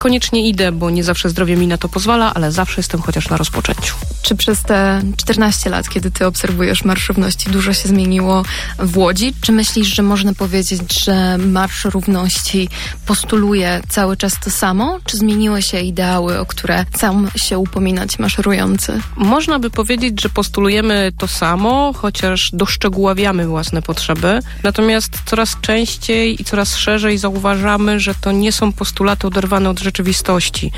Koniecznie idę, bo nie zawsze zdrowie mi na to pozwala, ale zawsze jestem chociaż na rozpoczęciu. Czy przez te 14 lat, kiedy ty obserwujesz Marsz Równości, dużo się zmieniło w Łodzi? Czy myślisz, że można powiedzieć, że Marsz Równości postuluje cały czas to samo? Czy zmieniły się ideały, o które chcą się upominać maszerujący? Można by powiedzieć, że postulujemy to samo, chociaż doszczegóławiamy własne potrzeby. Natomiast coraz częściej i coraz szerzej zauważamy, że to nie są postulaty oderwane od rzeczywistości,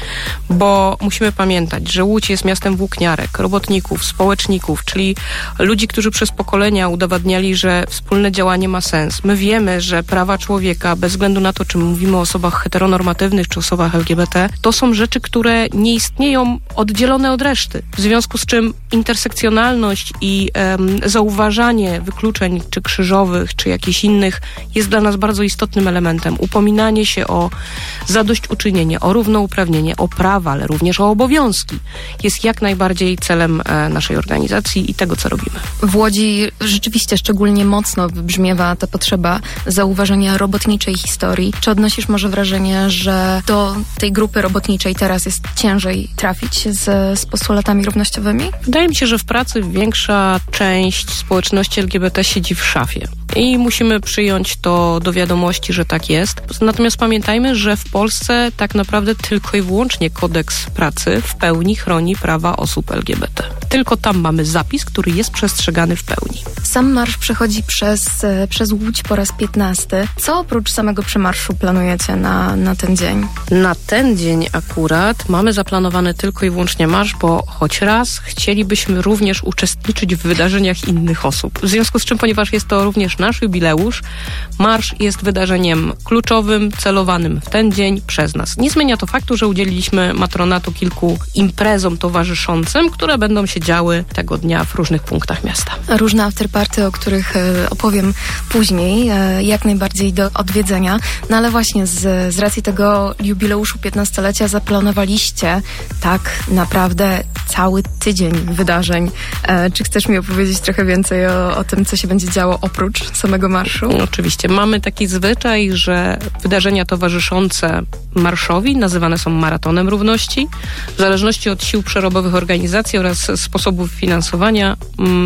bo musimy pamiętać, że Łódź jest miastem włókniarek, robotników, społeczników, czyli ludzi, którzy przez pokolenia udowadniali, że wspólne działanie ma sens. My wiemy, że prawa człowieka, bez względu na to, czy mówimy o osobach heteronormatywnych, czy osobach LGBT, to są rzeczy, które nie istnieją oddzielone od reszty. W związku z czym intersekcjonalność i zauważanie wykluczeń, czy krzyżowych, czy jakichś innych, jest dla nas bardzo istotnym elementem. Upominanie się o zadośćuczynienie, o równouprawnienie, o prawa, ale również o obowiązki jest jak najbardziej celem naszej organizacji i tego, co robimy. W Łodzi rzeczywiście szczególnie mocno wybrzmiewa ta potrzeba zauważenia robotniczej historii. Czy odnosisz może wrażenie, że do tej grupy robotniczej teraz jest ciężej trafić z postulatami równościowymi? Wydaje mi się, że w pracy większa część społeczności LGBT siedzi w szafie. I musimy przyjąć to do wiadomości, że tak jest. Natomiast pamiętajmy, że w Polsce tak naprawdę tylko i wyłącznie kodeks pracy w pełni chroni prawa osób LGBT. Tylko tam mamy zapis, który jest przestrzegany w pełni. Sam marsz przechodzi przez Łódź po raz 15. Co oprócz samego przemarszu planujecie na ten dzień? Na ten dzień akurat mamy zaplanowany tylko i wyłącznie marsz, bo choć raz chcielibyśmy również uczestniczyć w wydarzeniach innych osób. W związku z czym, ponieważ jest to również nasz jubileusz, marsz jest wydarzeniem kluczowym, celowanym w ten dzień przez nas. Nie zmienia to faktu, że udzieliliśmy matronatu kilku imprezom towarzyszącym, które będą się działy tego dnia w różnych punktach miasta. Różne afterparty, o których opowiem później, jak najbardziej do odwiedzenia. No ale właśnie z racji tego jubileuszu 15-lecia zaplanowaliście tak naprawdę cały tydzień wydarzeń. Czy chcesz mi opowiedzieć trochę więcej o tym, co się będzie działo oprócz samego marszu? Oczywiście. Mamy taki zwyczaj, że wydarzenia towarzyszące marszowi nazywane są maratonem równości. W zależności od sił przerobowych organizacji oraz sposobów finansowania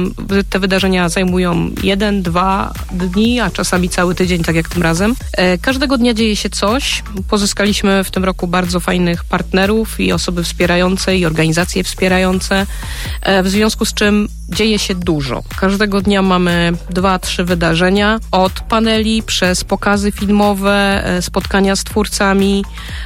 te wydarzenia zajmują 1-2 dni, a czasami cały tydzień, tak jak tym razem. Każdego dnia dzieje się coś. Pozyskaliśmy w tym roku bardzo fajnych partnerów i osoby wspierające i organizacje wspierające, w związku z czym dzieje się dużo. Każdego dnia mamy 2-3 wydarzenia, od paneli przez pokazy filmowe, spotkania z twórcami,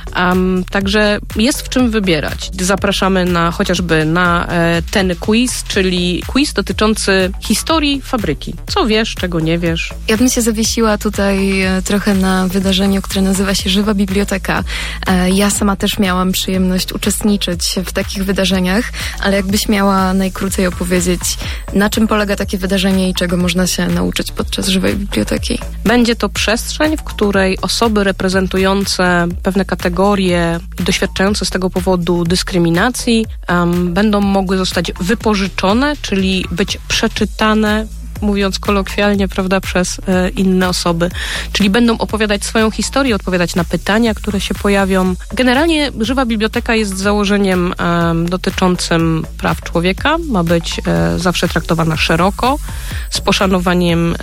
także jest w czym wybierać. Zapraszamy chociażby na ten quiz, czyli quiz dotyczący historii fabryki. Co wiesz, czego nie wiesz? Ja bym się zawiesiła tutaj trochę na wydarzeniu, które nazywa się Żywa Biblioteka. Ja sama też miałam przyjemność uczestniczyć w takich wydarzeniach, ale jakbyś miała najkrócej opowiedzieć, na czym polega takie wydarzenie i czego można się nauczyć podczas Żywej Biblioteki? Będzie to przestrzeń, w której osoby reprezentujące pewne kategorie i doświadczające z tego powodu dyskryminacji będą mogły zostać wypożyczone, czyli być przeczytane, mówiąc kolokwialnie, prawda, przez inne osoby. Czyli będą opowiadać swoją historię, odpowiadać na pytania, które się pojawią. Generalnie Żywa Biblioteka jest założeniem dotyczącym praw człowieka. Ma być zawsze traktowana szeroko, z poszanowaniem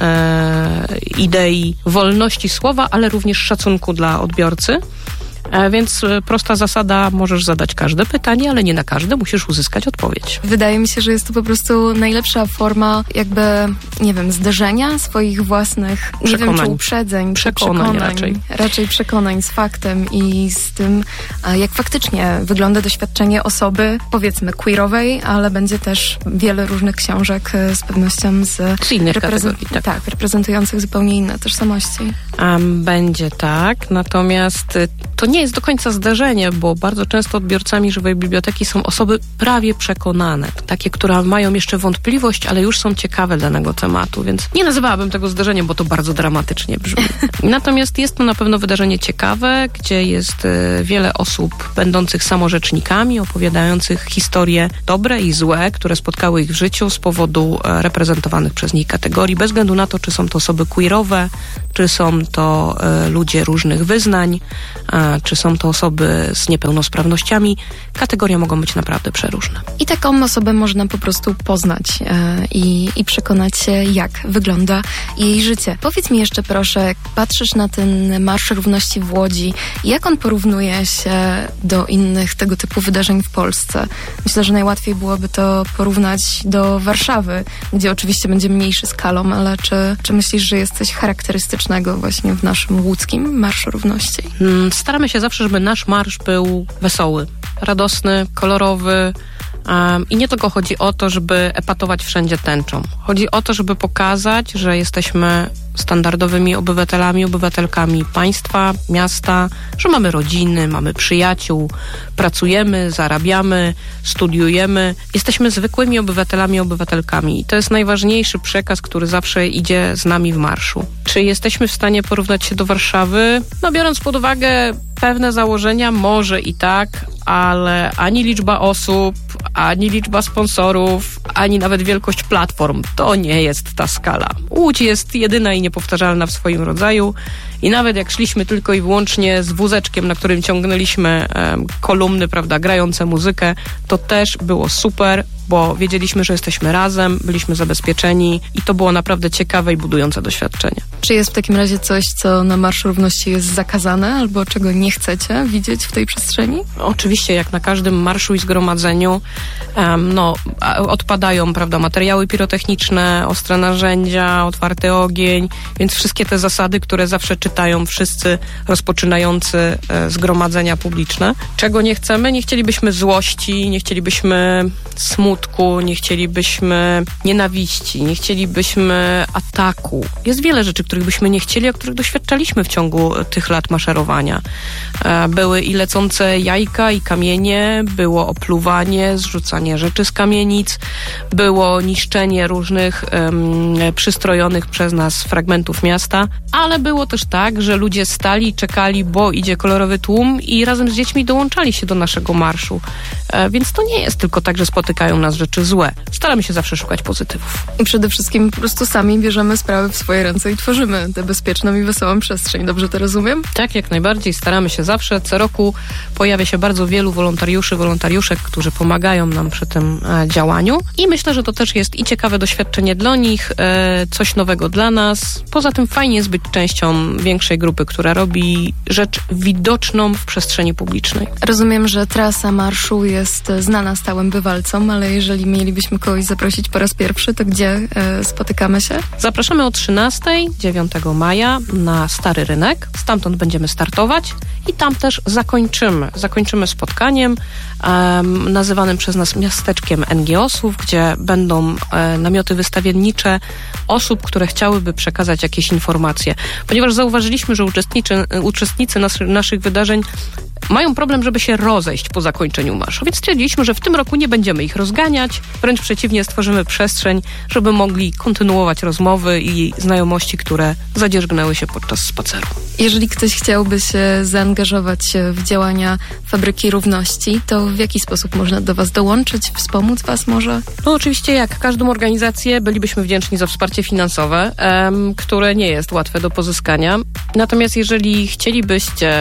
idei wolności słowa, ale również szacunku dla odbiorcy. Więc prosta zasada, możesz zadać każde pytanie, ale nie na każde musisz uzyskać odpowiedź. Wydaje mi się, że jest to po prostu najlepsza forma jakby, nie wiem, zderzenia swoich własnych, nie wiem, czy uprzedzeń, przekonań raczej przekonań z faktem i z tym, jak faktycznie wygląda doświadczenie osoby, powiedzmy, queerowej, ale będzie też wiele różnych książek z pewnością z innych kategorii, tak, reprezentujących zupełnie inne tożsamości. Będzie tak, natomiast to nie jest do końca zdarzenie, bo bardzo często odbiorcami Żywej Biblioteki są osoby prawie przekonane. Takie, które mają jeszcze wątpliwość, ale już są ciekawe danego tematu, więc nie nazywałabym tego zdarzeniem, bo to bardzo dramatycznie brzmi. Natomiast jest to na pewno wydarzenie ciekawe, gdzie jest wiele osób będących samorzecznikami, opowiadających historie dobre i złe, które spotkały ich w życiu z powodu reprezentowanych przez nich kategorii, bez względu na to, czy są to osoby queerowe, czy są to ludzie różnych wyznań, czy są to osoby z niepełnosprawnościami. Kategorie mogą być naprawdę przeróżne. I taką osobę można po prostu poznać i przekonać się, jak wygląda jej życie. Powiedz mi jeszcze proszę, jak patrzysz na ten Marsz Równości w Łodzi, jak on porównuje się do innych tego typu wydarzeń w Polsce? Myślę, że najłatwiej byłoby to porównać do Warszawy, gdzie oczywiście będzie mniejszy skalą, ale czy myślisz, że jest coś charakterystycznego właśnie w naszym łódzkim Marszu Równości? Staramy się zawsze, żeby nasz marsz był wesoły, radosny, kolorowy. I nie tylko chodzi o to, żeby epatować wszędzie tęczą. Chodzi o to, żeby pokazać, że jesteśmy standardowymi obywatelami, obywatelkami państwa, miasta, że mamy rodziny, mamy przyjaciół, pracujemy, zarabiamy, studiujemy. Jesteśmy zwykłymi obywatelami, obywatelkami. I to jest najważniejszy przekaz, który zawsze idzie z nami w marszu. Czy jesteśmy w stanie porównać się do Warszawy? No, biorąc pod uwagę pewne założenia, może i tak, ale ani liczba osób, ani liczba sponsorów, ani nawet wielkość platform, to nie jest ta skala. Łódź jest jedyna i niepowtarzalna w swoim rodzaju i nawet jak szliśmy tylko i wyłącznie z wózeczkiem, na którym ciągnęliśmy kolumny, prawda, grające muzykę, to też było super, bo wiedzieliśmy, że jesteśmy razem, byliśmy zabezpieczeni i to było naprawdę ciekawe i budujące doświadczenie. Czy jest w takim razie coś, co na Marszu Równości jest zakazane albo czego nie chcecie widzieć w tej przestrzeni? Oczywiście, jak na każdym marszu i zgromadzeniu, odpadają, prawda, materiały pirotechniczne, ostre narzędzia, otwarty ogień, więc wszystkie te zasady, które zawsze czytają wszyscy rozpoczynający zgromadzenia publiczne. Czego nie chcemy? Nie chcielibyśmy złości, nie chcielibyśmy smutku, nie chcielibyśmy nienawiści, nie chcielibyśmy ataku. Jest wiele rzeczy, których byśmy nie chcieli, a których doświadczaliśmy w ciągu tych lat maszerowania. Były i lecące jajka, i kamienie, było opluwanie, zrzucanie rzeczy z kamienic, było niszczenie różnych przystrojonych przez nas fragmentów miasta, ale było też tak, że ludzie stali, czekali, bo idzie kolorowy tłum i razem z dziećmi dołączali się do naszego marszu. Więc to nie jest tylko tak, że spotykają nas rzeczy złe. Staramy się zawsze szukać pozytywów. I przede wszystkim po prostu sami bierzemy sprawy w swoje ręce i tworzymy tę bezpieczną i wesołą przestrzeń. Dobrze to rozumiem? Tak, jak najbardziej. Staramy się zawsze. Co roku pojawia się bardzo wielu wolontariuszek, którzy pomagają nam przy tym działaniu. I myślę, że to też jest i ciekawe doświadczenie dla nich, coś nowego dla nas. Poza tym fajnie jest być częścią większej grupy, która robi rzecz widoczną w przestrzeni publicznej. Rozumiem, że trasa marszu jest znana stałym bywalcom, ale jeżeli mielibyśmy kogoś zaprosić po raz pierwszy, to gdzie spotykamy się? Zapraszamy o 13:00, 9 maja na Stary Rynek. Stamtąd będziemy startować i tam też zakończymy spotkaniem nazywanym przez nas miasteczkiem NGO-sów, gdzie będą namioty wystawiennicze osób, które chciałyby przekazać jakieś informacje. Ponieważ zauważyliśmy, że uczestnicy naszych wydarzeń mają problem, żeby się rozejść po zakończeniu marszu, więc stwierdziliśmy, że w tym roku nie będziemy ich rozganiać, wręcz przeciwnie, stworzymy przestrzeń, żeby mogli kontynuować rozmowy i znajomości, które zadzierzgnęły się podczas spaceru. Jeżeli ktoś chciałby się zaangażować w działania Fabryki Równości, to w jaki sposób można do Was dołączyć, wspomóc Was może? No oczywiście, jak każdą organizację, bylibyśmy wdzięczni za wsparcie finansowe, które nie jest łatwe do pozyskania. Natomiast jeżeli chcielibyście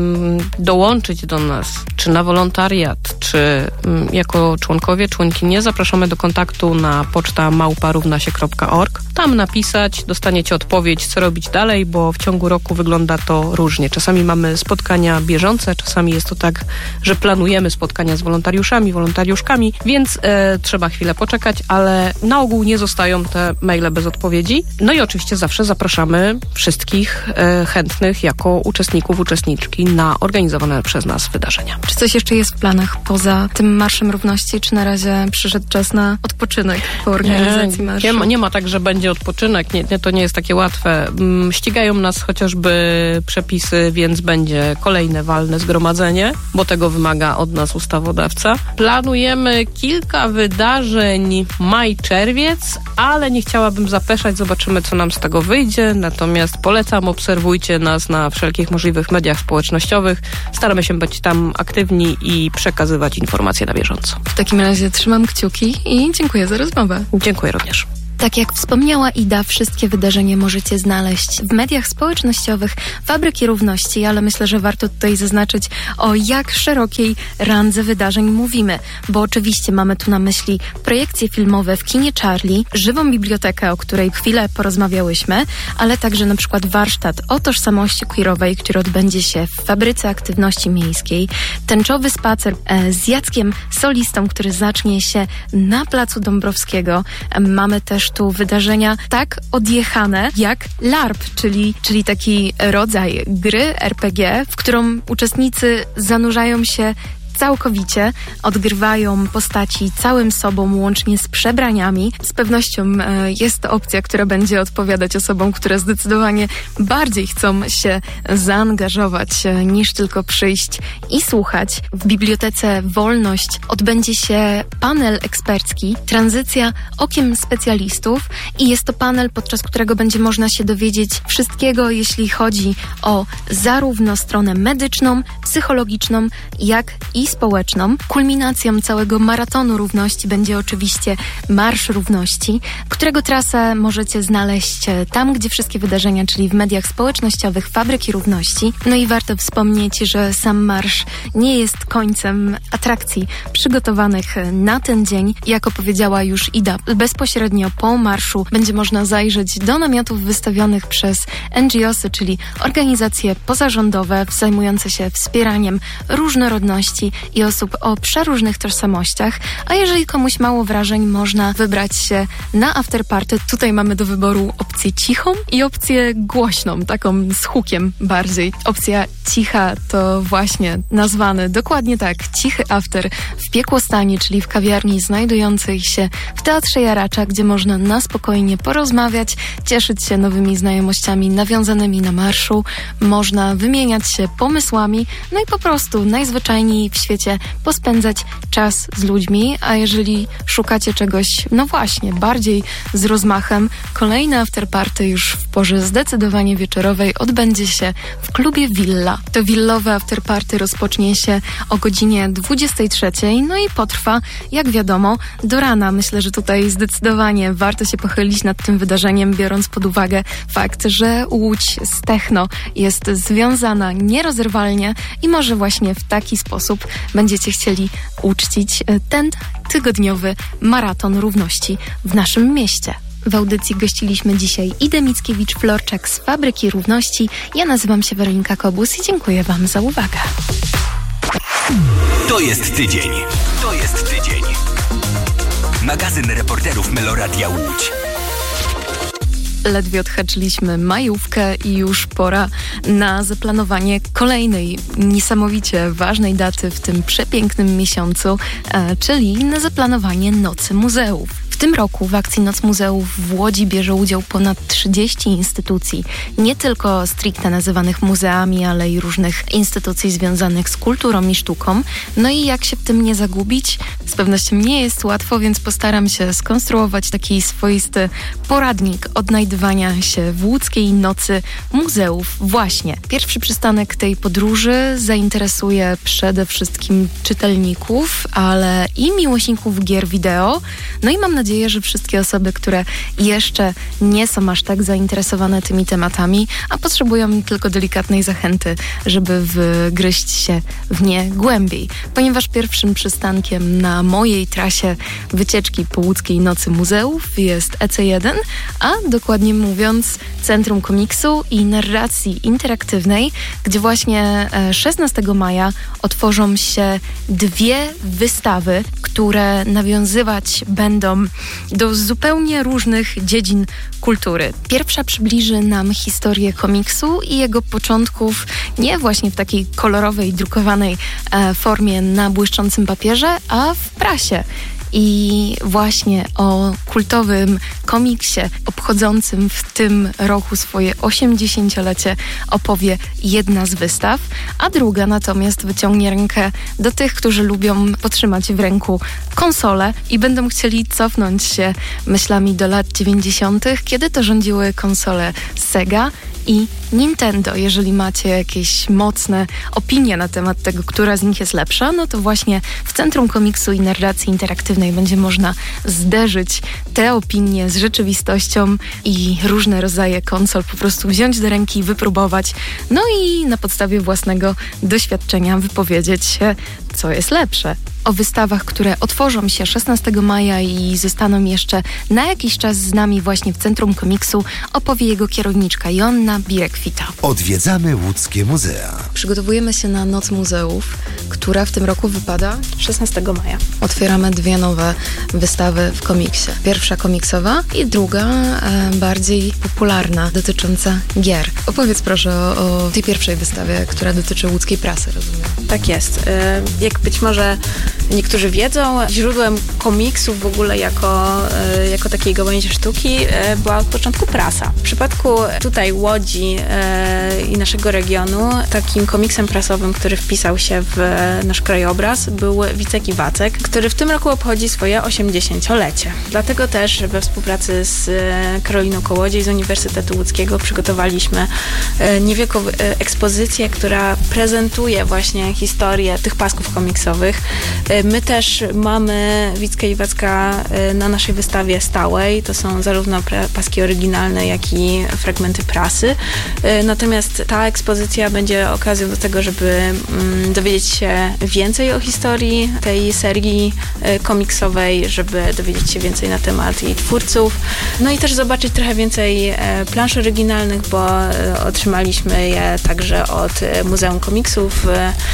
dołączyć do nas, czy na wolontariat, czy jako członkowie, członkinie, zapraszamy do kontaktu na poczta @równasie.org. Tam napisać, dostaniecie odpowiedź, co robić dalej, bo w ciągu roku wygląda to różnie. Czasami mamy spotkania bieżące, czasami jest to tak, że planujemy spotkania z wolontariuszkami, więc trzeba chwilę poczekać, ale na ogół nie zostają te maile bez odpowiedzi. No i oczywiście zawsze zapraszamy wszystkich chętnych jako uczestniczki na organizowane przez nas wydarzenia. Czy coś jeszcze jest w planach poza tym Marszem Równości, czy na razie przyszedł czas na odpoczynek po organizacji marszu? Nie ma tak, że będzie odpoczynek. Nie, to nie jest takie łatwe. Ścigają nas chociażby przepisy, więc będzie kolejne walne zgromadzenie, bo tego wymaga od nas ustawodawca. Planujemy kilka wydarzeń maj-czerwiec, ale nie chciałabym zapeszać. Zobaczymy, co nam z tego wyjdzie. Natomiast polecam, obserwujcie nas na wszelkich możliwych mediach społecznościowych. Staramy się być tam aktywni i przekazywać informacje na bieżąco. W takim razie trzymam kciuki i dziękuję za rozmowę. Dziękuję również. Tak jak wspomniała Ida, wszystkie wydarzenia możecie znaleźć w mediach społecznościowych Fabryki Równości, ale myślę, że warto tutaj zaznaczyć, o jak szerokiej randze wydarzeń mówimy, bo oczywiście mamy tu na myśli projekcje filmowe w kinie Charlie, żywą bibliotekę, o której chwilę porozmawiałyśmy, ale także na przykład warsztat o tożsamości queerowej, który odbędzie się w Fabryce Aktywności Miejskiej, tęczowy spacer z Jackiem Solistą, który zacznie się na Placu Dąbrowskiego. Mamy też tu wydarzenia tak odjechane jak LARP, czyli taki rodzaj gry RPG, w którą uczestnicy zanurzają się całkowicie, odgrywają postaci całym sobą, łącznie z przebraniami. Z pewnością jest to opcja, która będzie odpowiadać osobom, które zdecydowanie bardziej chcą się zaangażować niż tylko przyjść i słuchać. W Bibliotece Wolność odbędzie się panel ekspercki, tranzycja okiem specjalistów i jest to panel, podczas którego będzie można się dowiedzieć wszystkiego, jeśli chodzi o zarówno stronę medyczną, psychologiczną, jak i społeczną. Kulminacją całego maratonu równości będzie oczywiście Marsz Równości, którego trasę możecie znaleźć tam, gdzie wszystkie wydarzenia, czyli w mediach społecznościowych Fabryki Równości. No i warto wspomnieć, że sam marsz nie jest końcem atrakcji przygotowanych na ten dzień. Jak opowiedziała już Ida, bezpośrednio po marszu będzie można zajrzeć do namiotów wystawionych przez NGO-sy, czyli organizacje pozarządowe zajmujące się wspieraniem różnorodności i osób o przeróżnych tożsamościach, a jeżeli komuś mało wrażeń, można wybrać się na afterparty. Tutaj mamy do wyboru opcję cichą i opcję głośną, taką z hukiem bardziej. Opcja cicha to właśnie nazwany dokładnie tak, cichy after w Piekłostanie, czyli w kawiarni znajdującej się w Teatrze Jaracza, gdzie można na spokojnie porozmawiać, cieszyć się nowymi znajomościami nawiązanymi na marszu, można wymieniać się pomysłami, no i po prostu najzwyczajniej w świecie pospędzać czas z ludźmi, a jeżeli szukacie czegoś, no właśnie, bardziej z rozmachem, kolejne afterparty już w porze zdecydowanie wieczorowej odbędzie się w klubie Villa. To willowe afterparty rozpocznie się o godzinie 23, no i potrwa, jak wiadomo, do rana. Myślę, że tutaj zdecydowanie warto się pochylić nad tym wydarzeniem, biorąc pod uwagę fakt, że Łódź z techno jest związana nierozerwalnie i może właśnie w taki sposób będziecie chcieli uczcić ten tygodniowy maraton równości w naszym mieście. W audycji gościliśmy dzisiaj Idę Mickiewicz-Florczak z Fabryki Równości. Ja nazywam się Weronika Kobus i dziękuję Wam za uwagę. To jest tydzień. To jest tydzień. Magazyn reporterów Meloradia Łódź. Ledwie odhaczyliśmy majówkę i już pora na zaplanowanie kolejnej niesamowicie ważnej daty w tym przepięknym miesiącu, czyli na zaplanowanie Nocy Muzeów. W tym roku w akcji Noc Muzeów w Łodzi bierze udział ponad 30 instytucji, nie tylko stricte nazywanych muzeami, ale i różnych instytucji związanych z kulturą i sztuką. No i jak się w tym nie zagubić? Z pewnością nie jest łatwo, więc postaram się skonstruować taki swoisty poradnik odnajdywania się w łódzkiej Nocy Muzeów. Właśnie. Pierwszy przystanek tej podróży zainteresuje przede wszystkim czytelników, ale i miłośników gier wideo. No i mam nadzieję, że wszystkie osoby, które jeszcze nie są aż tak zainteresowane tymi tematami, a potrzebują tylko delikatnej zachęty, żeby wgryźć się w nie głębiej. Ponieważ pierwszym przystankiem na mojej trasie wycieczki po łódzkiej Nocy Muzeów jest EC1, a dokładnie mówiąc Centrum Komiksu i Narracji Interaktywnej, gdzie właśnie 16 maja otworzą się dwie wystawy, które nawiązywać będą do zupełnie różnych dziedzin kultury. Pierwsza przybliży nam historię komiksu i jego początków nie właśnie w takiej kolorowej, drukowanej formie na błyszczącym papierze, a w prasie. I właśnie o kultowym komiksie obchodzącym w tym roku swoje 80-lecie opowie jedna z wystaw, a druga natomiast wyciągnie rękę do tych, którzy lubią potrzymać w ręku konsolę i będą chcieli cofnąć się myślami do lat 90., kiedy to rządziły konsole Sega i Nintendo. Jeżeli macie jakieś mocne opinie na temat tego, która z nich jest lepsza, no to właśnie w Centrum Komiksu i Narracji Interaktywnej będzie można zderzyć te opinie z rzeczywistością i różne rodzaje konsol po prostu wziąć do ręki, wypróbować, no i na podstawie własnego doświadczenia wypowiedzieć się, co jest lepsze. O wystawach, które otworzą się 16 maja i zostaną jeszcze na jakiś czas z nami właśnie w Centrum Komiksu, opowie jego kierowniczka Joanna Birekwita. Odwiedzamy łódzkie muzea. Przygotowujemy się na Noc Muzeów, która w tym roku wypada 16 maja. Otwieramy 2 nowe wystawy w komiksie. Pierwsza komiksowa i druga bardziej popularna, dotycząca gier. Opowiedz proszę o tej pierwszej wystawie, która dotyczy łódzkiej prasy, rozumiem. Tak jest. Jak być może niektórzy wiedzą, źródłem komiksów w ogóle jako takiej gałęzi sztuki była od początku prasa. W przypadku tutaj Łodzi i naszego regionu takim komiksem prasowym, który wpisał się w nasz krajobraz, był Wicek i Wacek, który w tym roku obchodzi swoje 80-lecie. Dlatego też we współpracy z Karoliną Kołodziej z Uniwersytetu Łódzkiego przygotowaliśmy niewielką ekspozycję, która prezentuje właśnie historię tych pasków komiksowych. My też mamy Wicka i Wacka na naszej wystawie stałej. To są zarówno paski oryginalne, jak i fragmenty prasy. Natomiast ta ekspozycja będzie okazją do tego, żeby dowiedzieć się więcej o historii tej serii komiksowej, żeby dowiedzieć się więcej na temat jej twórców. No i też zobaczyć trochę więcej plansz oryginalnych, bo otrzymaliśmy je także od Muzeum Komiksu w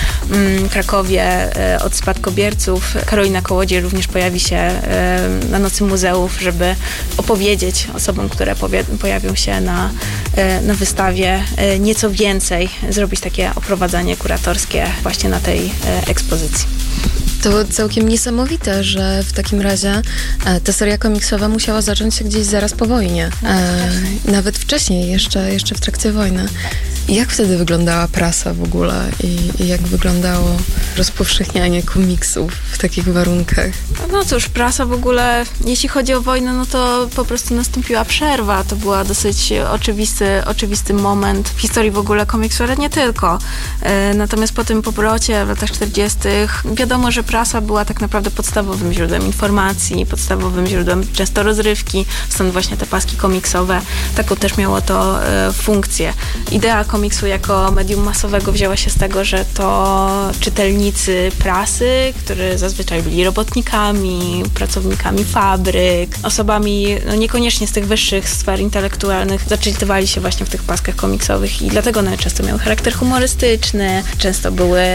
Krakowie, od spadkobierców. Karolina Kołodziej również pojawi się na Nocy Muzeów, żeby opowiedzieć osobom, które pojawią się na wystawie nieco więcej, zrobić takie oprowadzanie kuratorskie właśnie na tej ekspozycji. To całkiem niesamowite, że w takim razie ta seria komiksowa musiała zacząć się gdzieś zaraz po wojnie. Nawet wcześniej, jeszcze w trakcie wojny. Jak wtedy wyglądała prasa w ogóle i jak wyglądało rozpowszechnianie komiksów w takich warunkach? No cóż, prasa w ogóle, jeśli chodzi o wojnę, no to po prostu nastąpiła przerwa. To była dosyć oczywisty moment w historii w ogóle komiksu, ale nie tylko. Natomiast po tym powrocie w latach 40. wiadomo, że prasa była tak naprawdę podstawowym źródłem informacji, podstawowym źródłem często rozrywki, stąd właśnie te paski komiksowe. Taką też miało to funkcję. Idea komiksu jako medium masowego wzięła się z tego, że to czytelnicy prasy, którzy zazwyczaj byli robotnikami, pracownikami fabryk, osobami niekoniecznie z tych wyższych sfer intelektualnych, zaczytywali się właśnie w tych paskach komiksowych i dlatego one często miały charakter humorystyczny, często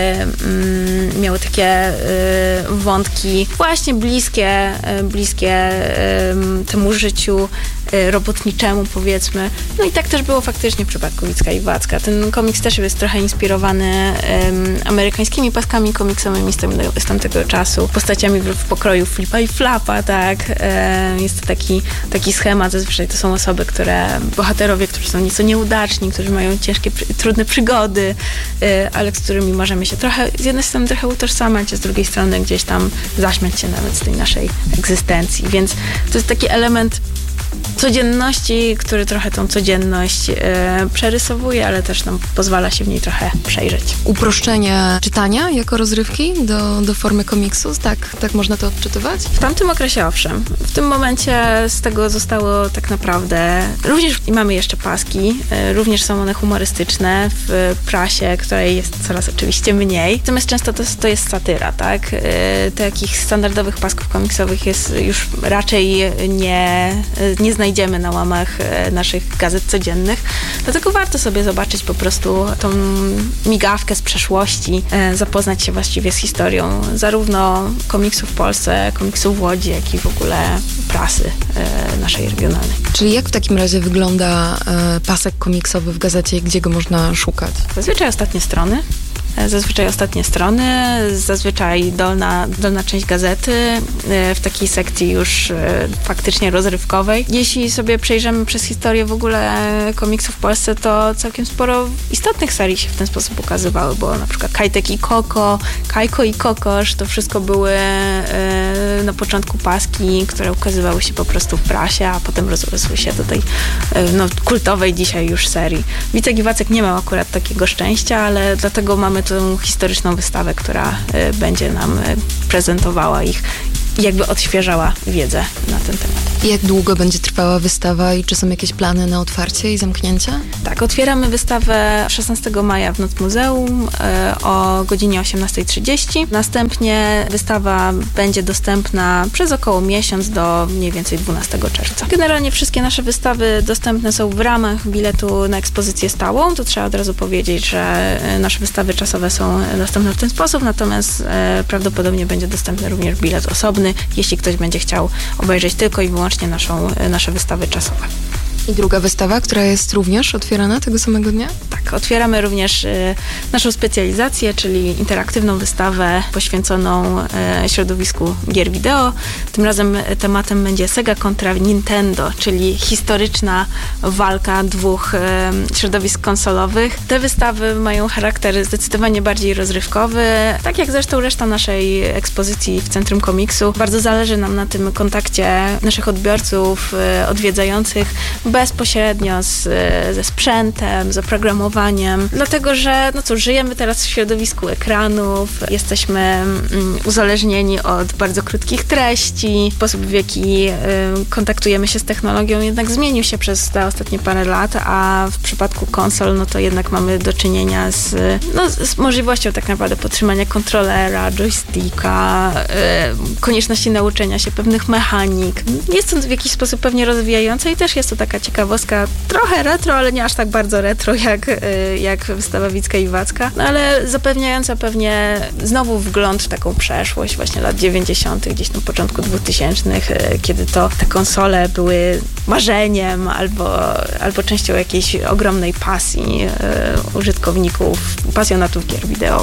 miały takie wątki właśnie bliskie temu życiu robotniczemu, powiedzmy. No i tak też było faktycznie w przypadku Wicka i Wacka. Ten komiks też jest trochę inspirowany amerykańskimi paskami komiksowymi z tamtego czasu, postaciami w pokroju Flipa i Flapa, tak. Jest to taki schemat, zazwyczaj to są osoby, bohaterowie, którzy są nieco nieudaczni, którzy mają ciężkie, trudne przygody, ale z którymi możemy się z jednej strony trochę utożsamiać, a z drugiej strony gdzieś tam zaśmiać się nawet z tej naszej egzystencji. Więc to jest taki element codzienności, który trochę tą codzienność przerysowuje, ale też nam pozwala się w niej trochę przejrzeć. Uproszczenie czytania jako rozrywki do formy komiksu? Tak można to odczytywać? W tamtym okresie owszem. W tym momencie z tego zostało tak naprawdę... Również mamy jeszcze paski, również są one humorystyczne w prasie, której jest coraz oczywiście mniej. Natomiast często to jest satyra, tak? Takich standardowych pasków komiksowych jest już raczej nie znajdziemy na łamach naszych gazet codziennych. Dlatego warto sobie zobaczyć po prostu tą migawkę z przeszłości, zapoznać się właściwie z historią zarówno komiksu w Polsce, komiksu w Łodzi, jak i w ogóle prasy naszej regionalnej. Czyli jak w takim razie wygląda pasek komiksowy w gazecie i gdzie go można szukać? Zazwyczaj ostatnie strony. zazwyczaj ostatnie strony, zazwyczaj dolna część gazety, w takiej sekcji już faktycznie rozrywkowej. Jeśli sobie przejrzymy przez historię w ogóle komiksów w Polsce, to całkiem sporo istotnych serii się w ten sposób ukazywały, bo na przykład Kajtek i Koko, Kajko i Kokosz, to wszystko były na początku paski, które ukazywały się po prostu w prasie, a potem rozrosły się do tej kultowej dzisiaj już serii. Wicek i Wacek nie miał akurat takiego szczęścia, ale dlatego mamy tą historyczną wystawę, która będzie nam prezentowała ich i jakby odświeżała wiedzę na ten temat. Jak długo będzie trwała wystawa i czy są jakieś plany na otwarcie i zamknięcie? Tak, otwieramy wystawę 16 maja w Noc Muzeum o godzinie 18:30. Następnie wystawa będzie dostępna przez około miesiąc do mniej więcej 12 czerwca. Generalnie wszystkie nasze wystawy dostępne są w ramach biletu na ekspozycję stałą. To trzeba od razu powiedzieć, że nasze wystawy czasowe są dostępne w ten sposób, natomiast prawdopodobnie będzie dostępny również bilet osobny, jeśli ktoś będzie chciał obejrzeć tylko i wyłącznie nasze wystawy czasowe. I druga wystawa, która jest również otwierana tego samego dnia? Tak, otwieramy również naszą specjalizację, czyli interaktywną wystawę poświęconą środowisku gier wideo. Tym razem tematem będzie Sega kontra Nintendo, czyli historyczna walka dwóch środowisk konsolowych. Te wystawy mają charakter zdecydowanie bardziej rozrywkowy, tak jak zresztą reszta naszej ekspozycji w Centrum Komiksu. Bardzo zależy nam na tym kontakcie naszych odbiorców, odwiedzających bezpośrednio ze sprzętem, z oprogramowaniem, dlatego że żyjemy teraz w środowisku ekranów, jesteśmy uzależnieni od bardzo krótkich treści, sposób w jaki kontaktujemy się z technologią jednak zmienił się przez te ostatnie parę lat, a w przypadku konsol, to jednak mamy do czynienia z możliwością tak naprawdę podtrzymania kontrolera, joysticka, konieczności nauczenia się pewnych mechanik. Jest to w jakiś sposób pewnie rozwijające i też jest to taka ciekawostka, trochę retro, ale nie aż tak bardzo retro jak wystawa Wicka i Wacka, ale zapewniająca pewnie znowu wgląd w taką przeszłość właśnie lat 90., gdzieś na początku 2000, kiedy to te konsole były marzeniem albo częścią jakiejś ogromnej pasji użytkowników, pasjonatów gier wideo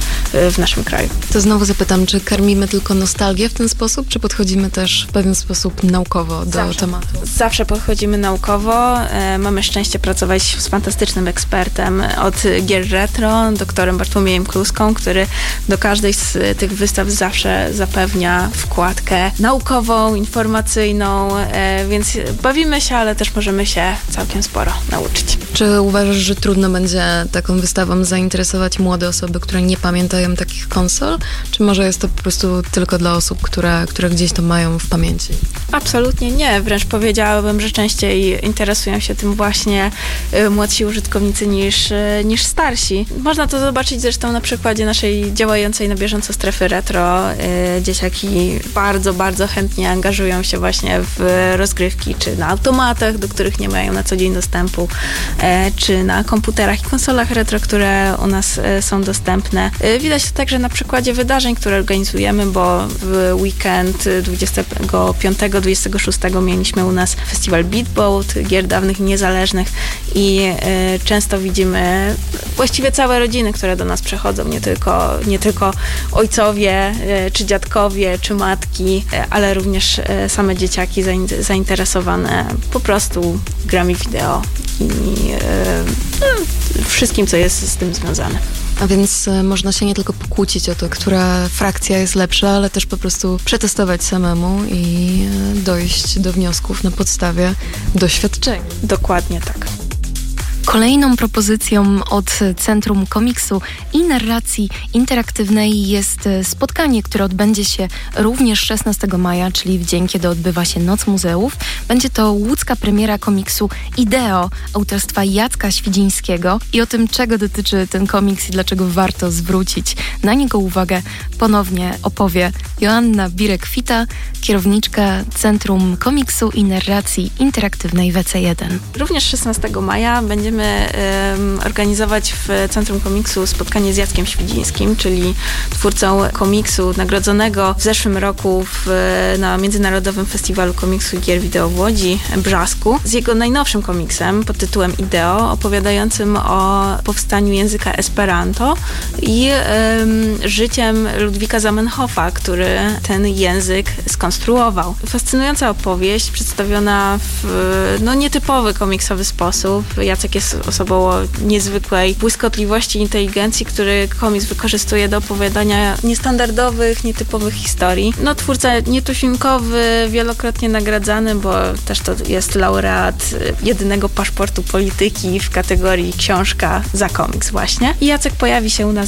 w naszym kraju. To znowu zapytam, czy karmimy tylko nostalgię w ten sposób, czy podchodzimy też w pewien sposób naukowo do tematu? Zawsze podchodzimy naukowo. Mamy szczęście pracować z fantastycznym ekspertem od gier retro, doktorem Bartłomiejem Kluską, który do każdej z tych wystaw zawsze zapewnia wkładkę naukową, informacyjną, więc bawimy się, ale też możemy się całkiem sporo nauczyć. Czy uważasz, że trudno będzie taką wystawą zainteresować młode osoby, które nie pamiętają takich konsol? Czy może jest to po prostu tylko dla osób, które gdzieś to mają w pamięci? Absolutnie nie. Wręcz powiedziałabym, że częściej interesują się tym właśnie młodsi użytkownicy niż starsi. Można to zobaczyć zresztą na przykładzie naszej działającej na bieżąco strefy retro. Dzieciaki bardzo, bardzo chętnie angażują się właśnie w rozgrywki, czy na automatach, do których nie mają na co dzień dostępu, czy na komputerach i konsolach retro, które u nas są dostępne. Widać to także na przykładzie wydarzeń, które organizujemy, bo w weekend 25-26 mieliśmy u nas festiwal Beatboat, gier dawnych i niezależnych i często widzimy właściwie całe rodziny, które do nas przychodzą, nie tylko ojcowie, czy dziadkowie, czy matki, ale również same dzieciaki zainteresowane po prostu grami wideo i wszystkim, co jest z tym związane. A więc można się nie tylko pokłócić o to, która frakcja jest lepsza, ale też po prostu przetestować samemu i dojść do wniosków na podstawie doświadczeń. Dokładnie tak. Kolejną propozycją od Centrum Komiksu i Narracji Interaktywnej jest spotkanie, które odbędzie się również 16 maja, czyli w dzień, kiedy odbywa się Noc Muzeów. Będzie to łódzka premiera komiksu Ideo autorstwa Jacka Świdzińskiego i o tym, czego dotyczy ten komiks i dlaczego warto zwrócić na niego uwagę, ponownie opowie Joanna Birek-Fita, kierowniczka Centrum Komiksu i Narracji Interaktywnej WC1. Również 16 maja będziemy będziemy organizować w Centrum Komiksu spotkanie z Jackiem Świdzińskim, czyli twórcą komiksu nagrodzonego w zeszłym roku na Międzynarodowym Festiwalu Komiksu i Gier Wideo w Łodzi, Brzasku, z jego najnowszym komiksem pod tytułem Ideo, opowiadającym o powstaniu języka Esperanto i życiem Ludwika Zamenhofa, który ten język skonstruował. Fascynująca opowieść, przedstawiona w nietypowy komiksowy sposób. Jacek jest osobą o niezwykłej błyskotliwości i inteligencji, który komiks wykorzystuje do opowiadania niestandardowych, nietypowych historii. Twórca nietuzinkowy, wielokrotnie nagradzany, bo też to jest laureat jedynego paszportu polityki w kategorii książka za komiks właśnie. I Jacek pojawi się u nas,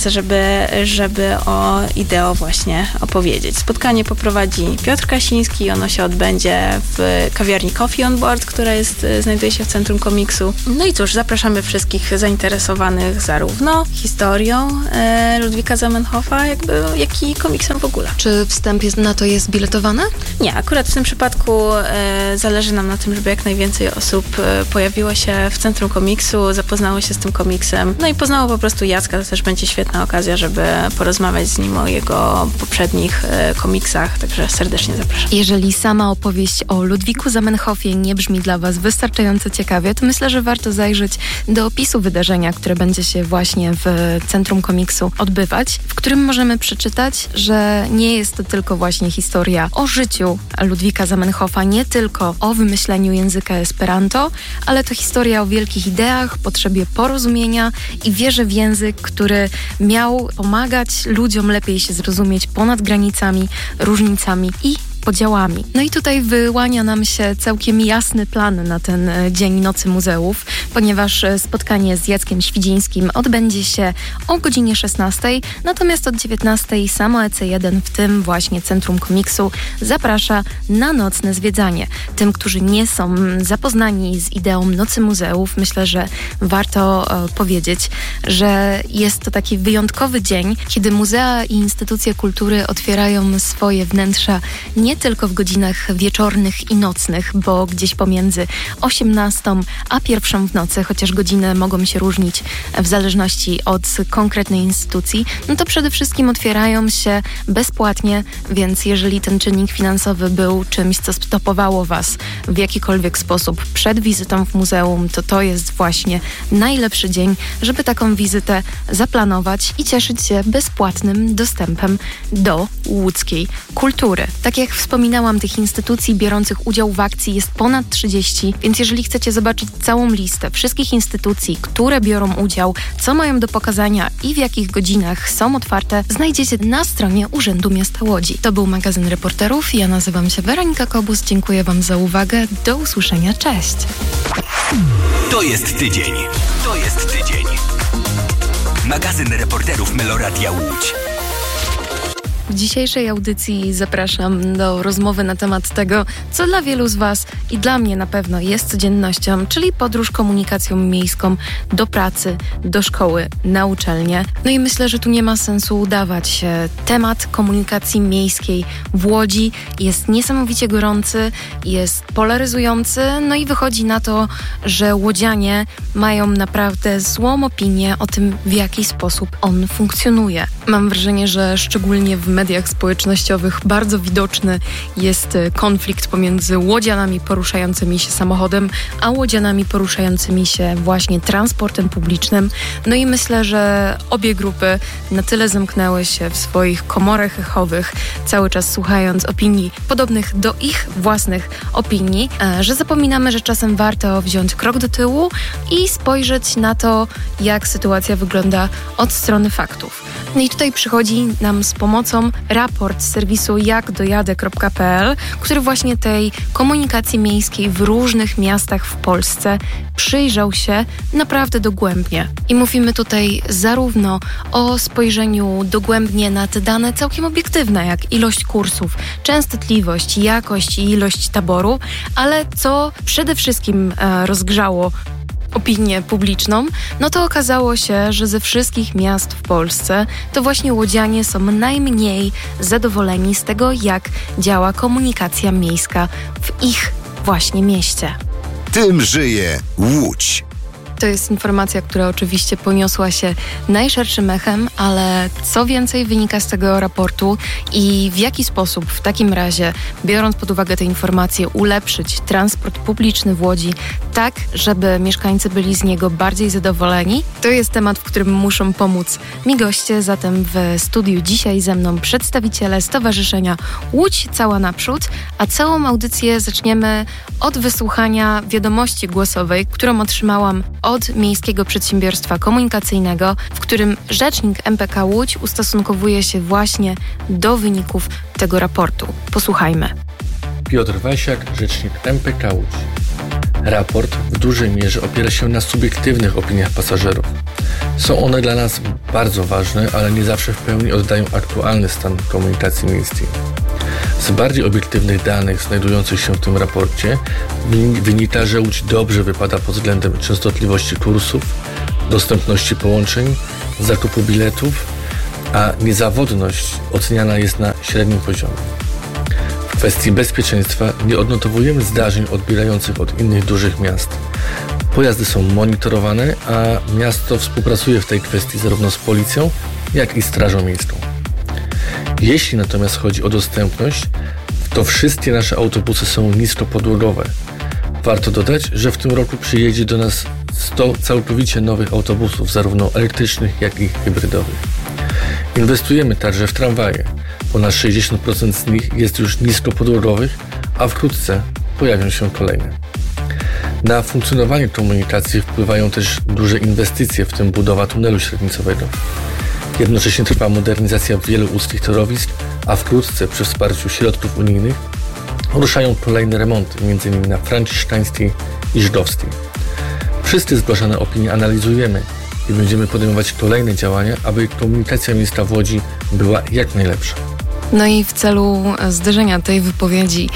żeby o Ideo właśnie opowiedzieć. Spotkanie poprowadzi Piotr Kasiński, ono się odbędzie w kawiarni Coffee on Board, która znajduje się w Centrum Komiksu. No i cóż, zapraszamy wszystkich zainteresowanych zarówno historią Ludwika Zamenhofa, jak i komiksem w ogóle. Czy wstęp na to jest biletowany? Nie, akurat w tym przypadku zależy nam na tym, żeby jak najwięcej osób pojawiło się w Centrum Komiksu, zapoznało się z tym komiksem, i poznało po prostu Jacka. To też będzie świetna okazja, żeby porozmawiać z nim o jego poprzednich komiksach, także serdecznie zapraszam. Jeżeli sama opowieść o Ludwiku Zamenhofie nie brzmi dla Was wystarczająco ciekawie, to myślę, że warto zajrzeć do opisu wydarzenia, które będzie się właśnie w Centrum Komiksu odbywać, w którym możemy przeczytać, że nie jest to tylko właśnie historia o życiu Ludwika Zamenhofa, nie tylko o wymyśleniu języka Esperanto, ale to historia o wielkich ideach, potrzebie porozumienia i wierze w język, który miał pomagać ludziom lepiej się zrozumieć ponad granicami, różnicami i podziałami. I tutaj wyłania nam się całkiem jasny plan na ten Dzień Nocy Muzeów, ponieważ spotkanie z Jackiem Świdzińskim odbędzie się o godzinie 16, natomiast od 19 samo EC1, w tym właśnie Centrum Komiksu, zaprasza na nocne zwiedzanie. Tym, którzy nie są zapoznani z ideą Nocy Muzeów, myślę, że warto powiedzieć, że jest to taki wyjątkowy dzień, kiedy muzea i instytucje kultury otwierają swoje wnętrza nie tylko w godzinach wieczornych i nocnych, bo gdzieś pomiędzy 18 a 1 w nocy, chociaż godziny mogą się różnić w zależności od konkretnej instytucji, to przede wszystkim otwierają się bezpłatnie, więc jeżeli ten czynnik finansowy był czymś, co stopowało Was w jakikolwiek sposób przed wizytą w muzeum, to jest właśnie najlepszy dzień, żeby taką wizytę zaplanować i cieszyć się bezpłatnym dostępem do łódzkiej kultury. Tak jak wspominałam, tych instytucji biorących udział w akcji jest ponad 30, więc jeżeli chcecie zobaczyć całą listę wszystkich instytucji, które biorą udział, co mają do pokazania i w jakich godzinach są otwarte, znajdziecie na stronie Urzędu Miasta Łodzi. To był magazyn Reporterów. Ja nazywam się Weronika Kobus. Dziękuję Wam za uwagę. Do usłyszenia. Cześć. To jest tydzień. To jest tydzień. Magazyn Reporterów Meloradia Łódź. W dzisiejszej audycji zapraszam do rozmowy na temat tego, co dla wielu z Was i dla mnie na pewno jest codziennością, czyli podróż komunikacją miejską do pracy, do szkoły, na uczelnię. I myślę, że tu nie ma sensu udawać. Temat komunikacji miejskiej w Łodzi jest niesamowicie gorący, jest polaryzujący, i wychodzi na to, że łodzianie mają naprawdę złą opinię o tym, w jaki sposób on funkcjonuje. Mam wrażenie, że szczególnie w mediach społecznościowych bardzo widoczny jest konflikt pomiędzy łodzianami poruszającymi się samochodem, a łodzianami poruszającymi się właśnie transportem publicznym. I myślę, że obie grupy na tyle zamknęły się w swoich komorach echowych, cały czas słuchając opinii podobnych do ich własnych opinii, że zapominamy, że czasem warto wziąć krok do tyłu i spojrzeć na to, jak sytuacja wygląda od strony faktów. I tutaj przychodzi nam z pomocą raport z serwisu jakdojadę.pl, który właśnie tej komunikacji miejskiej w różnych miastach w Polsce przyjrzał się naprawdę dogłębnie. I mówimy tutaj zarówno o spojrzeniu dogłębnie na te dane całkiem obiektywne, jak ilość kursów, częstotliwość, jakość i ilość taboru, ale co przede wszystkim rozgrzało opinię publiczną, to okazało się, że ze wszystkich miast w Polsce to właśnie łodzianie są najmniej zadowoleni z tego, jak działa komunikacja miejska w ich właśnie mieście. Tym żyje Łódź. To jest informacja, która oczywiście poniosła się najszerszym echem, ale co więcej wynika z tego raportu i w jaki sposób w takim razie, biorąc pod uwagę te informacje, ulepszyć transport publiczny w Łodzi tak, żeby mieszkańcy byli z niego bardziej zadowoleni, to jest temat, w którym muszą pomóc mi goście. Zatem w studiu dzisiaj ze mną przedstawiciele Stowarzyszenia Łódź Cała Naprzód, a całą audycję zaczniemy od wysłuchania wiadomości głosowej, którą otrzymałam od Miejskiego Przedsiębiorstwa Komunikacyjnego, w którym rzecznik MPK Łódź ustosunkowuje się właśnie do wyników tego raportu. Posłuchajmy. Piotr Wasiak, rzecznik MPK Łódź. Raport w dużej mierze opiera się na subiektywnych opiniach pasażerów. Są one dla nas bardzo ważne, ale nie zawsze w pełni oddają aktualny stan komunikacji miejskiej. Z bardziej obiektywnych danych znajdujących się w tym raporcie wynika, że Łódź dobrze wypada pod względem częstotliwości kursów, dostępności połączeń, zakupu biletów, a niezawodność oceniana jest na średnim poziomie. W kwestii bezpieczeństwa nie odnotowujemy zdarzeń odbierających od innych dużych miast. Pojazdy są monitorowane, a miasto współpracuje w tej kwestii zarówno z policją, jak i strażą miejską. Jeśli natomiast chodzi o dostępność, to wszystkie nasze autobusy są niskopodłogowe. Warto dodać, że w tym roku przyjedzie do nas 100 całkowicie nowych autobusów, zarówno elektrycznych, jak i hybrydowych. Inwestujemy także w tramwaje. Ponad 60% z nich jest już niskopodłogowych, a wkrótce pojawią się kolejne. Na funkcjonowanie komunikacji wpływają też duże inwestycje, w tym budowa tunelu średnicowego. Jednocześnie trwa modernizacja wielu łódzkich torowisk, a wkrótce przy wsparciu środków unijnych ruszają kolejne remonty, m.in. na Franciszkańskiej i Żydowskiej. Wszystkie zgłaszane opinie analizujemy i będziemy podejmować kolejne działania, aby komunikacja miejska w Łodzi była jak najlepsza. No i w celu zderzenia tej wypowiedzi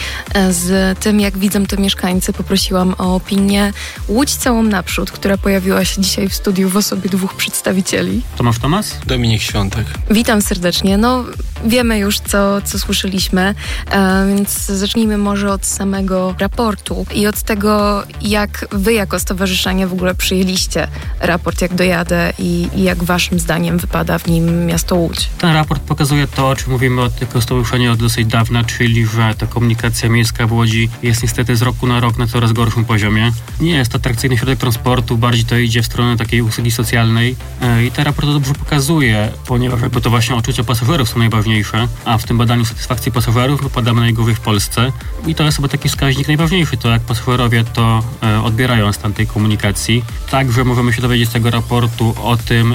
z tym, jak widzą to mieszkańcy, poprosiłam o opinię Łódź Całą Naprzód, która pojawiła się dzisiaj w studiu w osobie dwóch przedstawicieli. Tomasz? Dominik Świątek. Witam serdecznie. No, wiemy już, co słyszeliśmy, więc zacznijmy może od samego raportu i od tego, jak wy jako stowarzyszenie w ogóle przyjęliście raport Jak dojadę i jak waszym zdaniem wypada w nim miasto Łódź. Ten raport pokazuje to, o czym mówimy od tego stowarzyszenia od dosyć dawna, czyli że ta komunikacja miejska w Łodzi jest niestety z roku na rok na coraz gorszym poziomie. Nie jest to atrakcyjny środek transportu, bardziej to idzie w stronę takiej usługi socjalnej i ten raport to dobrze pokazuje, ponieważ jakby to właśnie odczucia pasażerów są najważniejsze, a w tym badaniu satysfakcji pasażerów wypadamy najgorzej w Polsce i to jest chyba taki wskaźnik najważniejszy, to jak pasażerowie to odbierają stan tej komunikacji. Także możemy się dowiedzieć z tego raportu o tym,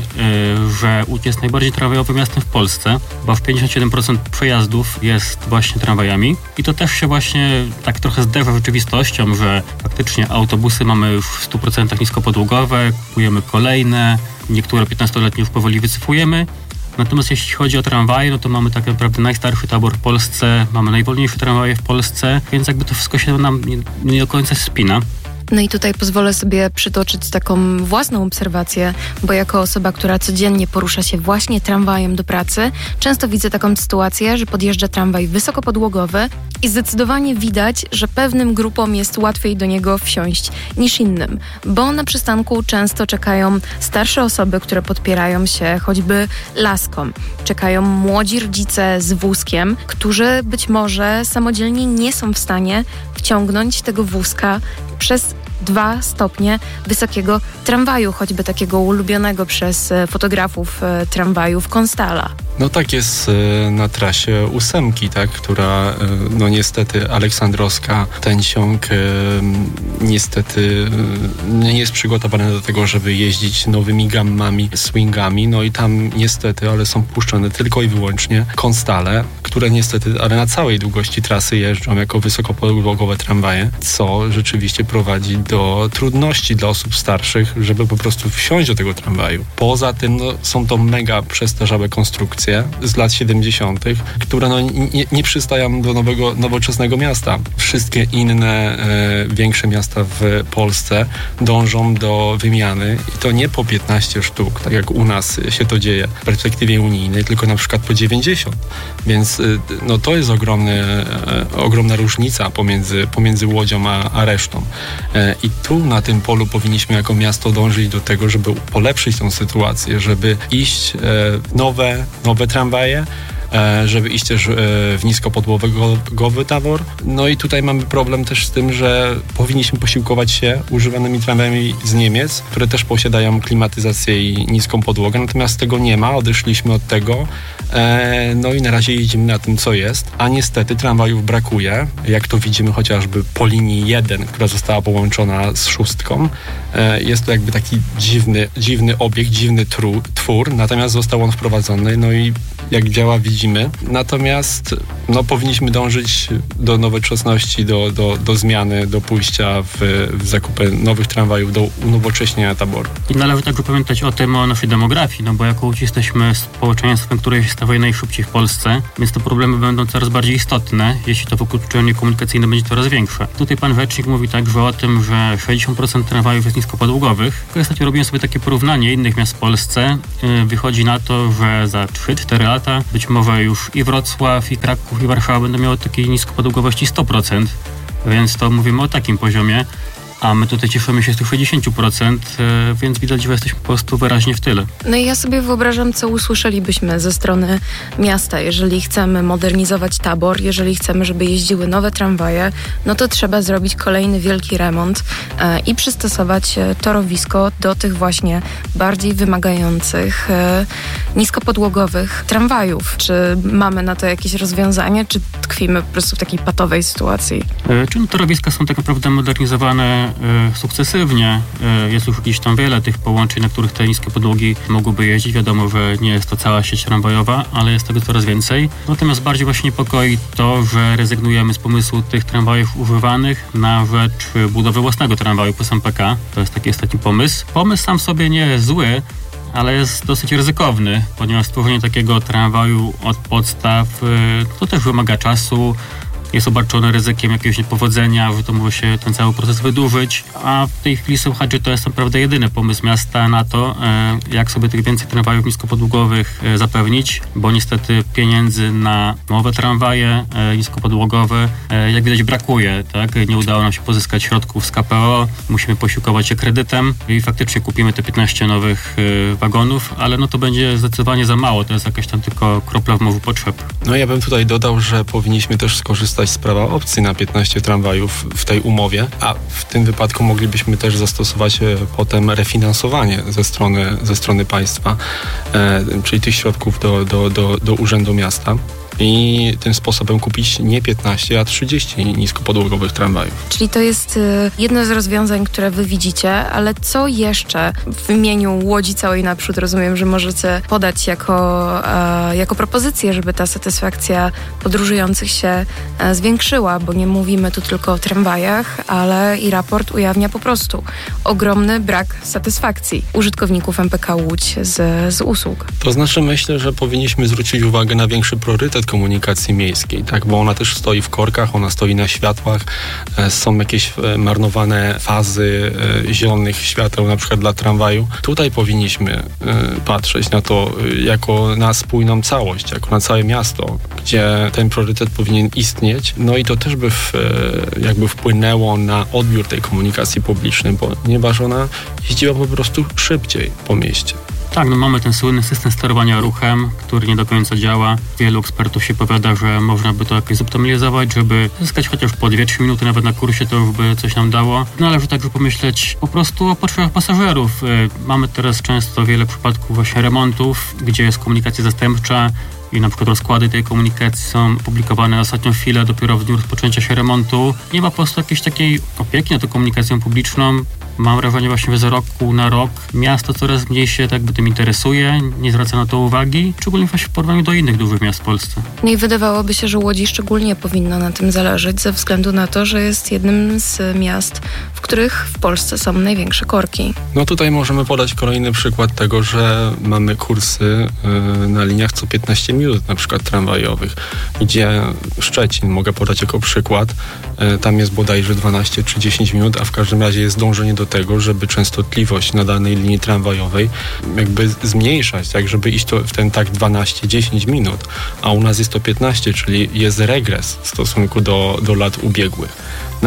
że Łódź jest najbardziej tramwajowym miastem w Polsce, bo w 57% przejazdów jest właśnie tramwajami i to też się właśnie tak trochę zderza z rzeczywistością, że faktycznie autobusy mamy już w 100% niskopodłogowe, kupujemy kolejne, niektóre 15-letnie już powoli wycofujemy. Natomiast jeśli chodzi o tramwaje, no to mamy tak naprawdę najstarszy tabor w Polsce, mamy najwolniejsze tramwaje w Polsce, więc jakby to wszystko się nam nie do końca spina. No i tutaj pozwolę sobie przytoczyć taką własną obserwację, bo jako osoba, która codziennie porusza się właśnie tramwajem do pracy, często widzę taką sytuację, że podjeżdża tramwaj wysokopodłogowy i zdecydowanie widać, że pewnym grupom jest łatwiej do niego wsiąść niż innym, bo na przystanku często czekają starsze osoby, które podpierają się choćby laską. Czekają młodzi rodzice z wózkiem, którzy być może samodzielnie nie są w stanie wciągnąć tego wózka przez 2 stopnie wysokiego tramwaju, choćby takiego ulubionego przez fotografów tramwajów Konstala. No tak jest na trasie 8, tak, która no niestety Aleksandrowska, ten ciąg niestety nie jest przygotowany do tego, żeby jeździć nowymi gammami, swingami, no i tam niestety, ale są puszczone tylko i wyłącznie Konstale, które niestety, ale na całej długości trasy jeżdżą jako wysokopodłogowe tramwaje, co rzeczywiście prowadzi do trudności dla osób starszych, żeby po prostu wsiąść do tego tramwaju. Poza tym no, są to mega przestarzałe konstrukcje, konstrukcje z lat 70., które nie przystają do nowoczesnego miasta. Wszystkie inne większe miasta w Polsce dążą do wymiany i to nie po 15 sztuk, tak jak u nas się to dzieje w perspektywie unijnej, tylko na przykład po 90. Więc to jest ogromna różnica pomiędzy Łodzią a resztą. I tu na tym polu powinniśmy jako miasto dążyć do tego, żeby polepszyć tą sytuację, żeby iść nowe tramwaje, żeby iść też w niskopodłogowy tabor. No i tutaj mamy problem też z tym, że powinniśmy posiłkować się używanymi tramwajami z Niemiec, które też posiadają klimatyzację i niską podłogę, natomiast tego nie ma, odeszliśmy od tego. No i na razie jeździmy na tym, co jest, a niestety tramwajów brakuje, jak to widzimy chociażby po linii 1, która została połączona z 6. Jest to jakby taki dziwny obiekt, dziwny twór, natomiast został on wprowadzony, no i jak działa, widzimy. Natomiast powinniśmy dążyć do nowoczesności, do zmiany, do pójścia w zakupy nowych tramwajów, do unowocześnienia taboru. I należy także pamiętać o naszej demografii, bo jako Łódź jesteśmy społeczeństwem, które się staje najszybciej w Polsce, więc te problemy będą coraz bardziej istotne, jeśli to wykluczenie komunikacyjne będzie coraz większe. Tutaj pan rzecznik mówi także o tym, że 60% tramwajów jest niskopodłogowych. Ostatnio robiłem sobie takie porównanie innych miast w Polsce. Wychodzi na to, że za 3-4 lata być może już i Wrocław, i Kraków, i Warszawa będą miały takiej niskopodłogowości 100%, więc to mówimy o takim poziomie, a my tutaj cieszymy się z tych 60%, więc widać, że jesteśmy po prostu wyraźnie w tyle. No i ja sobie wyobrażam, co usłyszelibyśmy ze strony miasta. Jeżeli chcemy modernizować tabor, jeżeli chcemy, żeby jeździły nowe tramwaje, no to trzeba zrobić kolejny wielki remont i przystosować torowisko do tych właśnie bardziej wymagających, niskopodłogowych tramwajów. Czy mamy na to jakieś rozwiązanie, czy tkwimy po prostu w takiej patowej sytuacji? Torowiska są tak naprawdę modernizowane sukcesywnie. Jest już gdzieś tam wiele tych połączeń, na których te niskie podłogi mogłyby jeździć. Wiadomo, że nie jest to cała sieć tramwajowa, ale jest tego coraz więcej. Natomiast bardziej właśnie niepokoi to, że rezygnujemy z pomysłu tych tramwajów używanych na rzecz budowy własnego tramwaju plus MPK. To jest taki ostatni pomysł. Pomysł sam w sobie nie jest zły, ale jest dosyć ryzykowny, ponieważ stworzenie takiego tramwaju od podstaw to też wymaga czasu, jest obarczone ryzykiem jakiegoś niepowodzenia, że to może się ten cały proces wydłużyć, a w tej chwili słychać, że to jest naprawdę jedyny pomysł miasta na to, jak sobie tych więcej tramwajów niskopodłogowych zapewnić, bo niestety pieniędzy na nowe tramwaje niskopodłogowe, jak widać, brakuje, tak? Nie udało nam się pozyskać środków z KPO, musimy posiłkować się kredytem i faktycznie kupimy te 15 nowych wagonów, ale to będzie zdecydowanie za mało, to jest jakaś tam tylko kropla w morzu potrzeb. No ja bym tutaj dodał, że powinniśmy też skorzystać z prawa opcji na 15 tramwajów w tej umowie, a w tym wypadku moglibyśmy też zastosować potem refinansowanie ze strony państwa, czyli tych środków do Urzędu Miasta. I tym sposobem kupić nie 15, a 30 niskopodłogowych tramwajów. Czyli to jest jedno z rozwiązań, które wy widzicie, ale co jeszcze w imieniu Łodzi całej naprzód rozumiem, że możecie podać jako propozycję, żeby ta satysfakcja podróżujących się zwiększyła, bo nie mówimy tu tylko o tramwajach, ale i raport ujawnia po prostu ogromny brak satysfakcji użytkowników MPK Łódź z usług. To znaczy myślę, że powinniśmy zwrócić uwagę na większy priorytet komunikacji miejskiej, tak, bo ona też stoi w korkach, ona stoi na światłach, są jakieś marnowane fazy zielonych świateł, na przykład dla tramwaju. Tutaj powinniśmy patrzeć na to jako na spójną całość, jako na całe miasto, gdzie ten priorytet powinien istnieć, no i to też by jakby wpłynęło na odbiór tej komunikacji publicznej, ponieważ ona jeździła po prostu szybciej po mieście. Tak, mamy ten słynny system sterowania ruchem, który nie do końca działa. Wielu ekspertów się powiada, że można by to jakoś zoptymalizować, żeby zyskać chociaż po 2-3 minuty nawet na kursie, to już by coś nam dało. Należy także pomyśleć po prostu o potrzebach pasażerów. Mamy teraz często wiele przypadków właśnie remontów, gdzie jest komunikacja zastępcza i na przykład rozkłady tej komunikacji są publikowane na ostatnią chwilę, dopiero w dniu rozpoczęcia się remontu. Nie ma po prostu jakiejś takiej opieki nad tą komunikacją publiczną. mam wrażenie właśnie, że z roku na rok miasto coraz mniej się tak by tym interesuje, nie zwraca na to uwagi, szczególnie właśnie w porównaniu do innych dużych miast w Polsce. No i wydawałoby się, że Łodzi szczególnie powinno na tym zależeć, ze względu na to, że jest jednym z miast, w których w Polsce są największe korki. No tutaj możemy podać kolejny przykład tego, że mamy kursy na liniach co 15 minut, na przykład tramwajowych, gdzie Szczecin mogę podać jako przykład. Tam jest bodajże 12 czy 10 minut, a w każdym razie jest dążenie do tego, żeby częstotliwość na danej linii tramwajowej jakby zmniejszać, tak, żeby iść to w ten tak 12-10 minut, a u nas jest to 15, czyli jest regres w stosunku do lat ubiegłych.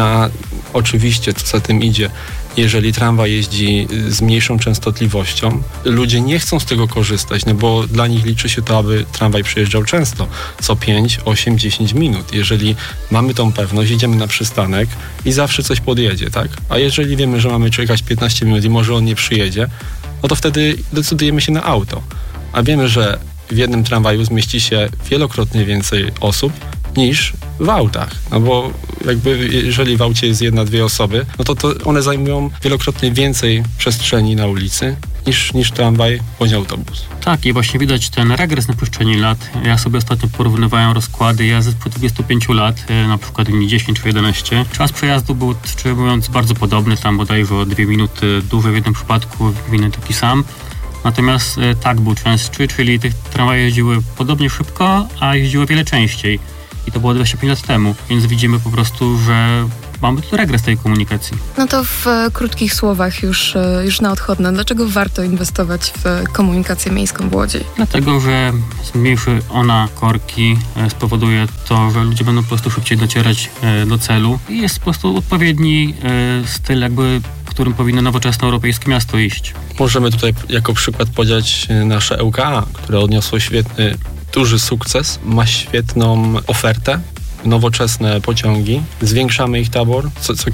Oczywiście, co za tym idzie, jeżeli tramwaj jeździ z mniejszą częstotliwością, ludzie nie chcą z tego korzystać, no bo dla nich liczy się to, aby tramwaj przyjeżdżał często, co 5, 8, 10 minut. Jeżeli mamy tą pewność, idziemy na przystanek i zawsze coś podjedzie, tak? A jeżeli wiemy, że mamy czekać 15 minut i może on nie przyjedzie, no to wtedy decydujemy się na auto. A wiemy, że w jednym tramwaju zmieści się wielokrotnie więcej osób niż w autach. No bo jakby jeżeli w aucie jest 1-2 osoby, no to one zajmują wielokrotnie więcej przestrzeni na ulicy niż tramwaj bądź autobus. Tak, i właśnie widać ten regres na przestrzeni lat. Ja sobie ostatnio porównywałem rozkłady jazdy sprzed 25 lat, na przykład linii 10 czy 11. Czas przejazdu był, szczerze mówiąc, bardzo podobny, tam bodajże o 2 minuty dłużej w jednym przypadku, w innym taki sam. Natomiast tak był częstszy, czyli tych tramwaje jeździły podobnie szybko, a jeździły wiele częściej. I to było 25 lat temu, więc widzimy po prostu, że mamy tu regres tej komunikacji. No to w krótkich słowach już na odchodne. Dlaczego warto inwestować w komunikację miejską w Łodzi? Dlatego, że zmniejszy ona korki, spowoduje to, że ludzie będą po prostu szybciej docierać do celu i jest po prostu odpowiedni styl, jakby, którym powinno nowoczesne europejskie miasto iść. Możemy tutaj jako przykład podać nasze ŁKA, które odniosło świetny, duży sukces, ma świetną ofertę, nowoczesne pociągi, zwiększamy ich tabor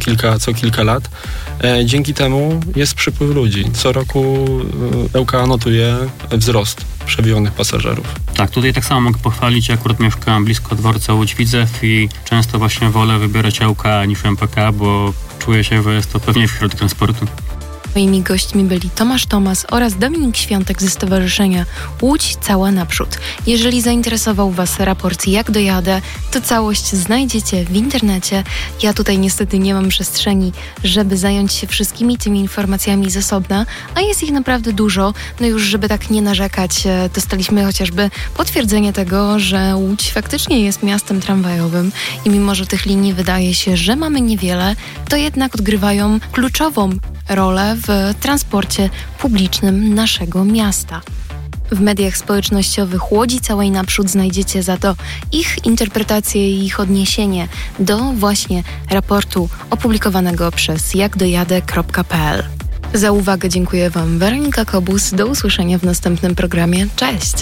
co kilka lat. Dzięki temu jest przypływ ludzi. Co roku ŁKA notuje wzrost przewiezionych pasażerów. Tak, tutaj tak samo mogę pochwalić, akurat mieszkam blisko dworca Łódź-Widzew i często właśnie wolę wybierać ŁKA niż MPK, bo czuję się, że jest to pewniejszy środek transportu. Moimi gośćmi byli Tomasz Tomas oraz Dominik Świątek ze Stowarzyszenia Łódź Cała Naprzód. Jeżeli zainteresował Was raport Jak dojadę, to całość znajdziecie w internecie. Ja tutaj niestety nie mam przestrzeni, żeby zająć się wszystkimi tymi informacjami z osobna, a jest ich naprawdę dużo. No już, żeby tak nie narzekać, dostaliśmy chociażby potwierdzenie tego, że Łódź faktycznie jest miastem tramwajowym i mimo, że tych linii wydaje się, że mamy niewiele, to jednak odgrywają kluczową rolę w transporcie publicznym naszego miasta. W mediach społecznościowych Łodzi Całej Naprzód znajdziecie za to ich interpretację i ich odniesienie do właśnie raportu opublikowanego przez jakdojadę.pl. Za uwagę dziękuję Wam, Weronika Kobus. Do usłyszenia w następnym programie. Cześć!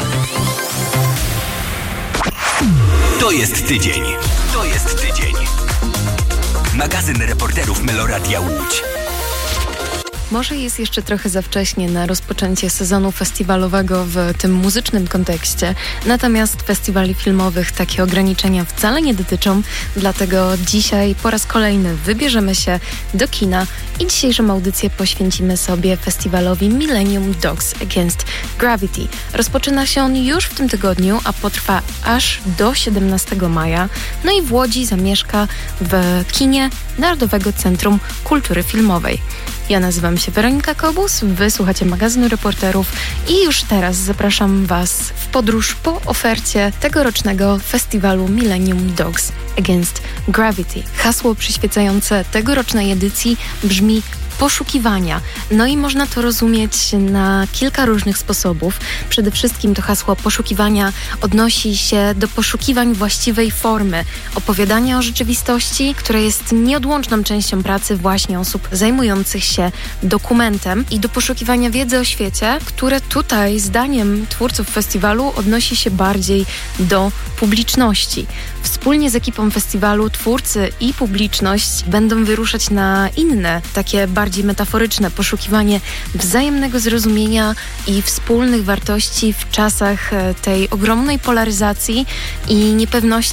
To jest tydzień. To jest tydzień. Magazyn reporterów Meloradia Łódź. Może jest jeszcze trochę za wcześnie na rozpoczęcie sezonu festiwalowego w tym muzycznym kontekście, natomiast festiwali filmowych takie ograniczenia wcale nie dotyczą, dlatego dzisiaj po raz kolejny wybierzemy się do kina i dzisiejszą audycję poświęcimy sobie festiwalowi Millennium Dogs Against Gravity. Rozpoczyna się on już w tym tygodniu, a potrwa aż do 17 maja. No i w Łodzi zamieszka w kinie Narodowego Centrum Kultury Filmowej. Ja nazywam się Weronika Kobus, wy słuchacie magazynu reporterów i już teraz zapraszam Was w podróż po ofercie tegorocznego festiwalu Millennium Dogs Against Gravity. Hasło przyświecające tegorocznej edycji brzmi poszukiwania. No i można to rozumieć na kilka różnych sposobów. Przede wszystkim to hasło poszukiwania odnosi się do poszukiwań właściwej formy, opowiadania o rzeczywistości, która jest nieodłączną częścią pracy właśnie osób zajmujących się dokumentem i do poszukiwania wiedzy o świecie, które tutaj zdaniem twórców festiwalu odnosi się bardziej do publiczności. Wspólnie z ekipą festiwalu twórcy i publiczność będą wyruszać na inne, takie bardziej metaforyczne poszukiwanie wzajemnego zrozumienia i wspólnych wartości w czasach tej ogromnej polaryzacji i niepewności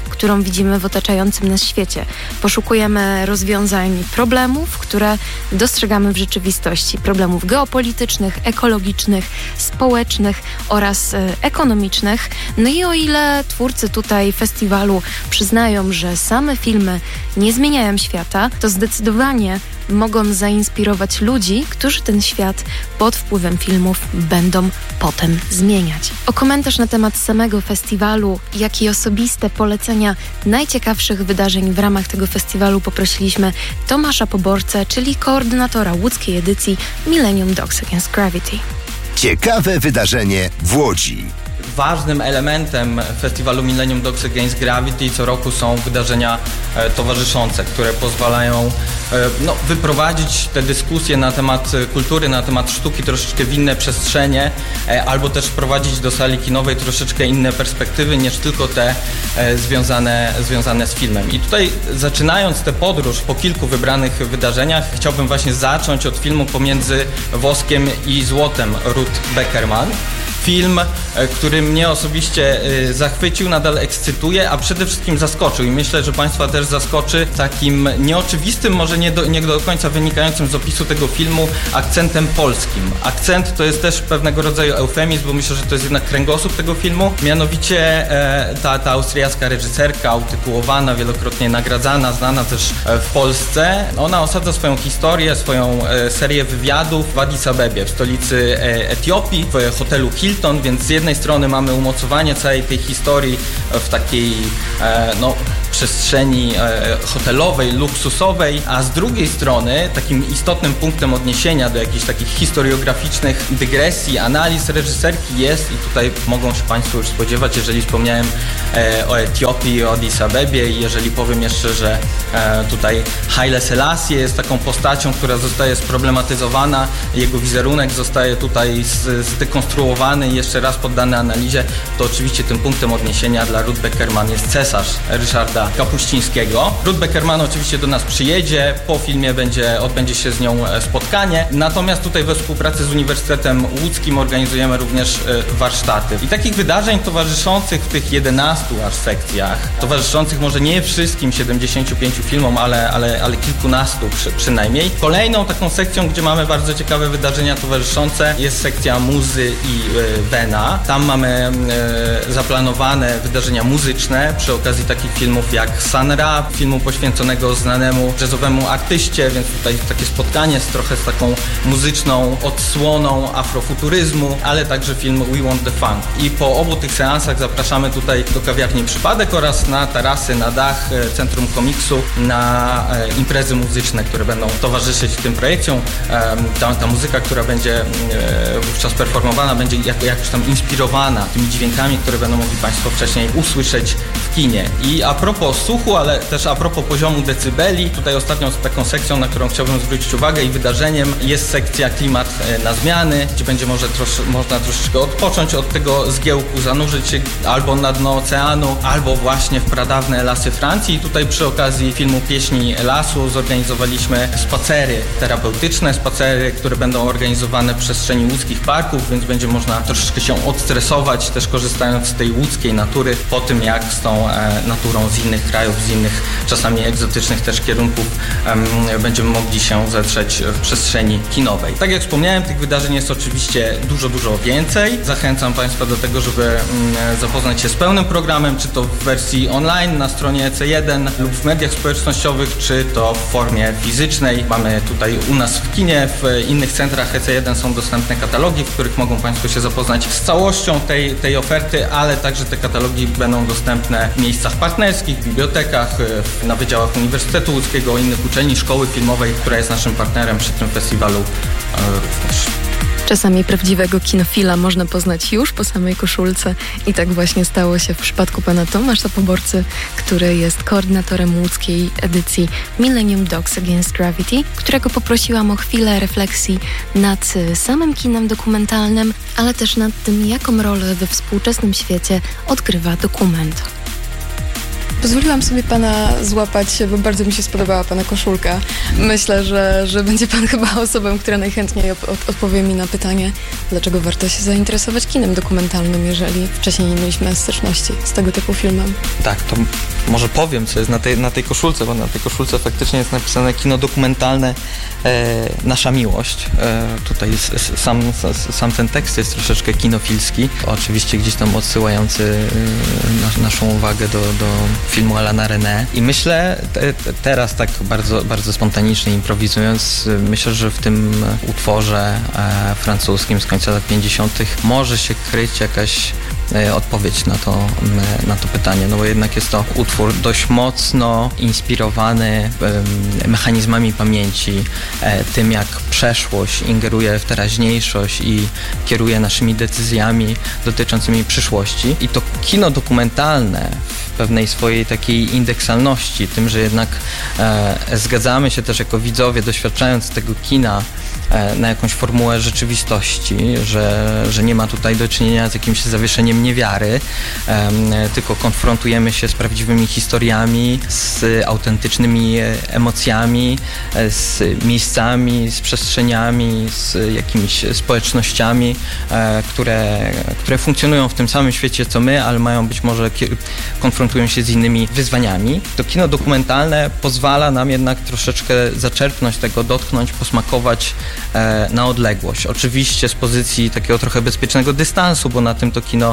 którą widzimy w otaczającym nas świecie. Poszukujemy rozwiązań problemów, które dostrzegamy w rzeczywistości. Problemów geopolitycznych, ekologicznych, społecznych oraz ekonomicznych. No i o ile twórcy tutaj festiwalu przyznają, że same filmy nie zmieniają świata, to zdecydowanie mogą zainspirować ludzi, którzy ten świat pod wpływem filmów będą potem zmieniać. O komentarz na temat samego festiwalu, jak i osobiste polecenia najciekawszych wydarzeń w ramach tego festiwalu poprosiliśmy Tomasza Poborcę, czyli koordynatora łódzkiej edycji Millennium Dogs Against Gravity. Ciekawe wydarzenie w Łodzi. Ważnym elementem festiwalu Millennium Dogs Against Gravity co roku są wydarzenia towarzyszące, które pozwalają wyprowadzić te dyskusje na temat kultury, na temat sztuki troszeczkę w inne przestrzenie, albo też wprowadzić do sali kinowej troszeczkę inne perspektywy niż tylko te związane z filmem. I tutaj zaczynając tę podróż po kilku wybranych wydarzeniach, chciałbym właśnie zacząć od filmu Pomiędzy woskiem i złotem Ruth Beckerman. Film, który mnie osobiście zachwycił, nadal ekscytuje, a przede wszystkim zaskoczył i myślę, że Państwa też zaskoczy takim nieoczywistym, może nie do końca wynikającym z opisu tego filmu, akcentem polskim. Akcent to jest też pewnego rodzaju eufemizm, bo myślę, że to jest jednak kręgosłup tego filmu. Mianowicie ta austriacka reżyserka, utytułowana, wielokrotnie nagradzana, znana też w Polsce, ona osadza swoją historię, swoją serię wywiadów w Addis Abebie, w stolicy Etiopii, w hotelu Hilton, więc z jednej strony mamy umocowanie całej tej historii w takiej przestrzeni hotelowej, luksusowej, a z drugiej strony takim istotnym punktem odniesienia do jakichś takich historiograficznych dygresji, analiz reżyserki jest, i tutaj mogą się Państwo już spodziewać, jeżeli wspomniałem o Etiopii, o Addis Abebie, i jeżeli powiem jeszcze, że tutaj Haile Selassie jest taką postacią, która zostaje sproblematyzowana, jego wizerunek zostaje tutaj zdekonstruowany i jeszcze raz poddany analizie, to oczywiście tym punktem odniesienia dla Ruth Beckerman jest cesarz Ryszarda Kapuścińskiego. Ruth Beckerman oczywiście do nas przyjedzie, po filmie odbędzie się z nią spotkanie, natomiast tutaj we współpracy z Uniwersytetem Łódzkim organizujemy również warsztaty. I takich wydarzeń towarzyszących w tych 11 aż sekcjach, towarzyszących może nie wszystkim 75 filmom, ale kilkunastu przynajmniej. Kolejną taką sekcją, gdzie mamy bardzo ciekawe wydarzenia towarzyszące, jest sekcja muzy i Wena. Tam mamy zaplanowane wydarzenia muzyczne przy okazji takich filmów jak Sun Ra, filmu poświęconego znanemu jazzowemu artyście, więc tutaj takie spotkanie trochę z taką muzyczną odsłoną afrofuturyzmu, ale także film We Want the Funk. I po obu tych seansach zapraszamy tutaj do kawiarni Przypadek oraz na tarasy, na dach Centrum Komiksu, na imprezy muzyczne, które będą towarzyszyć tym projekcjom. Ta muzyka, która będzie wówczas performowana, będzie jakoś tam inspirowana tymi dźwiękami, które będą mogli Państwo wcześniej usłyszeć w kinie. I a propos słuchu, ale też a propos poziomu decybeli, tutaj ostatnią taką sekcją, na którą chciałbym zwrócić uwagę i wydarzeniem jest sekcja Klimat na zmiany, gdzie będzie można troszeczkę odpocząć od tego zgiełku, zanurzyć się albo na dno oceanu, albo właśnie w pradawne lasy Francji. I tutaj przy okazji filmu Pieśni Lasu zorganizowaliśmy spacery terapeutyczne, spacery, które będą organizowane w przestrzeni łódzkich parków, więc będzie można troszeczkę się odstresować, też korzystając z tej łódzkiej natury, po tym jak z tą naturą z innych krajów, z innych czasami egzotycznych też kierunków będziemy mogli się zetrzeć w przestrzeni kinowej. Tak jak wspomniałem, tych wydarzeń jest oczywiście dużo więcej. Zachęcam Państwa do tego, żeby zapoznać się z pełnym programem, czy to w wersji online na stronie EC1 lub w mediach społecznościowych, czy to w formie fizycznej. Mamy tutaj u nas w kinie, w innych centrach EC1 są dostępne katalogi, w których mogą Państwo się zapoznać z całością tej oferty, ale także te katalogi będą dostępne w miejscach partnerskich, w bibliotekach, na wydziałach Uniwersytetu Łódzkiego, innych uczelni, szkoły filmowej, która jest naszym partnerem przy tym festiwalu również. Czasami prawdziwego kinofila można poznać już po samej koszulce i tak właśnie stało się w przypadku pana Tomasza Poborcy, który jest koordynatorem łódzkiej edycji Millennium Dogs Against Gravity, którego poprosiłam o chwilę refleksji nad samym kinem dokumentalnym, ale też nad tym, jaką rolę we współczesnym świecie odgrywa dokument. Pozwoliłam sobie pana złapać, bo bardzo mi się spodobała pana koszulka. Myślę, że będzie pan chyba osobą, która najchętniej odpowie mi na pytanie, dlaczego warto się zainteresować kinem dokumentalnym, jeżeli wcześniej nie mieliśmy styczności z tego typu filmem. Tak, to może powiem, co jest na tej koszulce, bo na tej koszulce faktycznie jest napisane kino dokumentalne Nasza miłość. Tutaj sam ten tekst jest troszeczkę kinofilski, oczywiście gdzieś tam odsyłający naszą uwagę do filmu Alana René. I myślę, teraz tak bardzo, bardzo spontanicznie improwizując, myślę, że w tym utworze francuskim z końca lat 50. może się kryć jakaś odpowiedź na to pytanie, no bo jednak jest to utwór dość mocno inspirowany mechanizmami pamięci, tym jak przeszłość ingeruje w teraźniejszość i kieruje naszymi decyzjami dotyczącymi przyszłości. I to kino dokumentalne w pewnej swojej takiej indeksalności, tym, że jednak zgadzamy się też jako widzowie, doświadczając tego kina, na jakąś formułę rzeczywistości, że nie ma tutaj do czynienia z jakimś zawieszeniem niewiary, tylko konfrontujemy się z prawdziwymi historiami, z autentycznymi emocjami, z miejscami, z przestrzeniami, z jakimiś społecznościami, które funkcjonują w tym samym świecie co my, ale mają być może konfrontują się z innymi wyzwaniami. To kino dokumentalne pozwala nam jednak troszeczkę zaczerpnąć tego, dotknąć, posmakować na odległość. Oczywiście z pozycji takiego trochę bezpiecznego dystansu, bo na tym to kino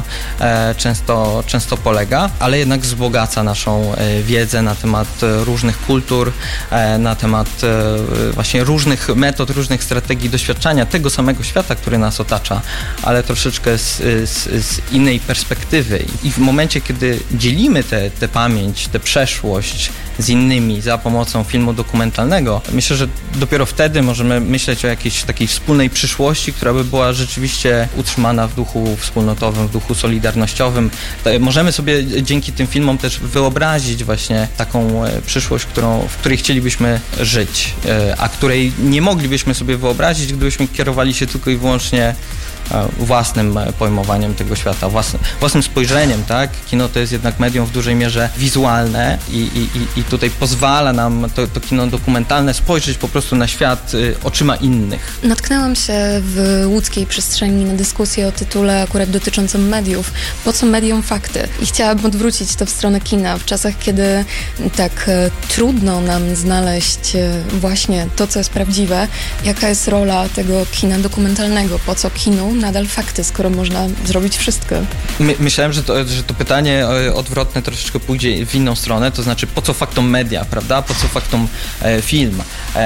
często polega, ale jednak wzbogaca naszą wiedzę na temat różnych kultur, na temat właśnie różnych metod, różnych strategii doświadczania tego samego świata, który nas otacza, ale troszeczkę z innej perspektywy. I w momencie, kiedy dzielimy tę pamięć, tę przeszłość z innymi za pomocą filmu dokumentalnego, myślę, że dopiero wtedy możemy myśleć o jakiejś takiej wspólnej przyszłości, która by była rzeczywiście utrzymana w duchu wspólnotowym, w duchu solidarnościowym. Możemy sobie dzięki tym filmom też wyobrazić właśnie taką przyszłość, w której chcielibyśmy żyć, a której nie moglibyśmy sobie wyobrazić, gdybyśmy kierowali się tylko i wyłącznie własnym pojmowaniem tego świata, własnym spojrzeniem, tak? Kino to jest jednak medium w dużej mierze wizualne i tutaj pozwala nam to kino dokumentalne spojrzeć po prostu na świat oczyma innych. Natknęłam się w łódzkiej przestrzeni na dyskusję o tytule akurat dotyczącym mediów. Po co mediom fakty? I chciałabym odwrócić to w stronę kina. W czasach, kiedy tak trudno nam znaleźć właśnie to, co jest prawdziwe, jaka jest rola tego kina dokumentalnego? Po co kinu nadal fakty, skoro można zrobić wszystko? Myślałem, że to pytanie odwrotne troszeczkę pójdzie w inną stronę, to znaczy po co faktom media, prawda? Po co faktom film?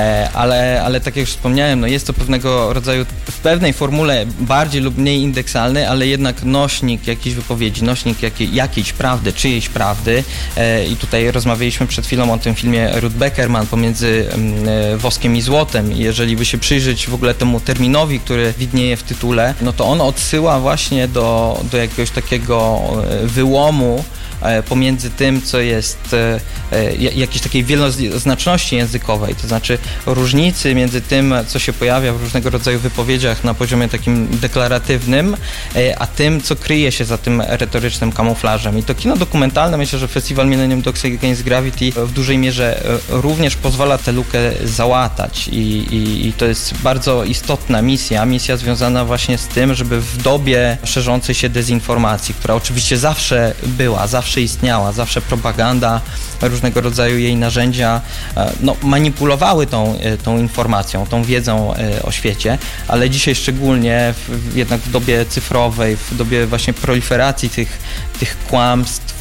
Ale tak jak już wspomniałem, no jest to pewnego rodzaju, w pewnej formule bardziej lub mniej indeksalny, ale jednak nośnik jakiejś wypowiedzi, nośnik jakiejś prawdy, czyjejś prawdy. I tutaj rozmawialiśmy przed chwilą o tym filmie Ruth Beckerman Pomiędzy woskiem i złotem. I jeżeli by się przyjrzeć w ogóle temu terminowi, który widnieje w tytule, no to on odsyła właśnie do jakiegoś takiego wyłomu pomiędzy tym, co jest jakiejś takiej wieloznaczności językowej, to znaczy różnicy między tym, co się pojawia w różnego rodzaju wypowiedziach na poziomie takim deklaratywnym, a tym, co kryje się za tym retorycznym kamuflażem. I to kino dokumentalne, myślę, że Festiwal Millennium Dogs Against Gravity w dużej mierze również pozwala tę lukę załatać i to jest bardzo istotna misja związana właśnie z tym, żeby w dobie szerzącej się dezinformacji, która oczywiście zawsze była, zawsze istniała, zawsze propaganda, różnego rodzaju jej narzędzia manipulowały tą informacją, tą wiedzą o świecie, ale dzisiaj szczególnie jednak w dobie cyfrowej, w dobie właśnie proliferacji tych kłamstw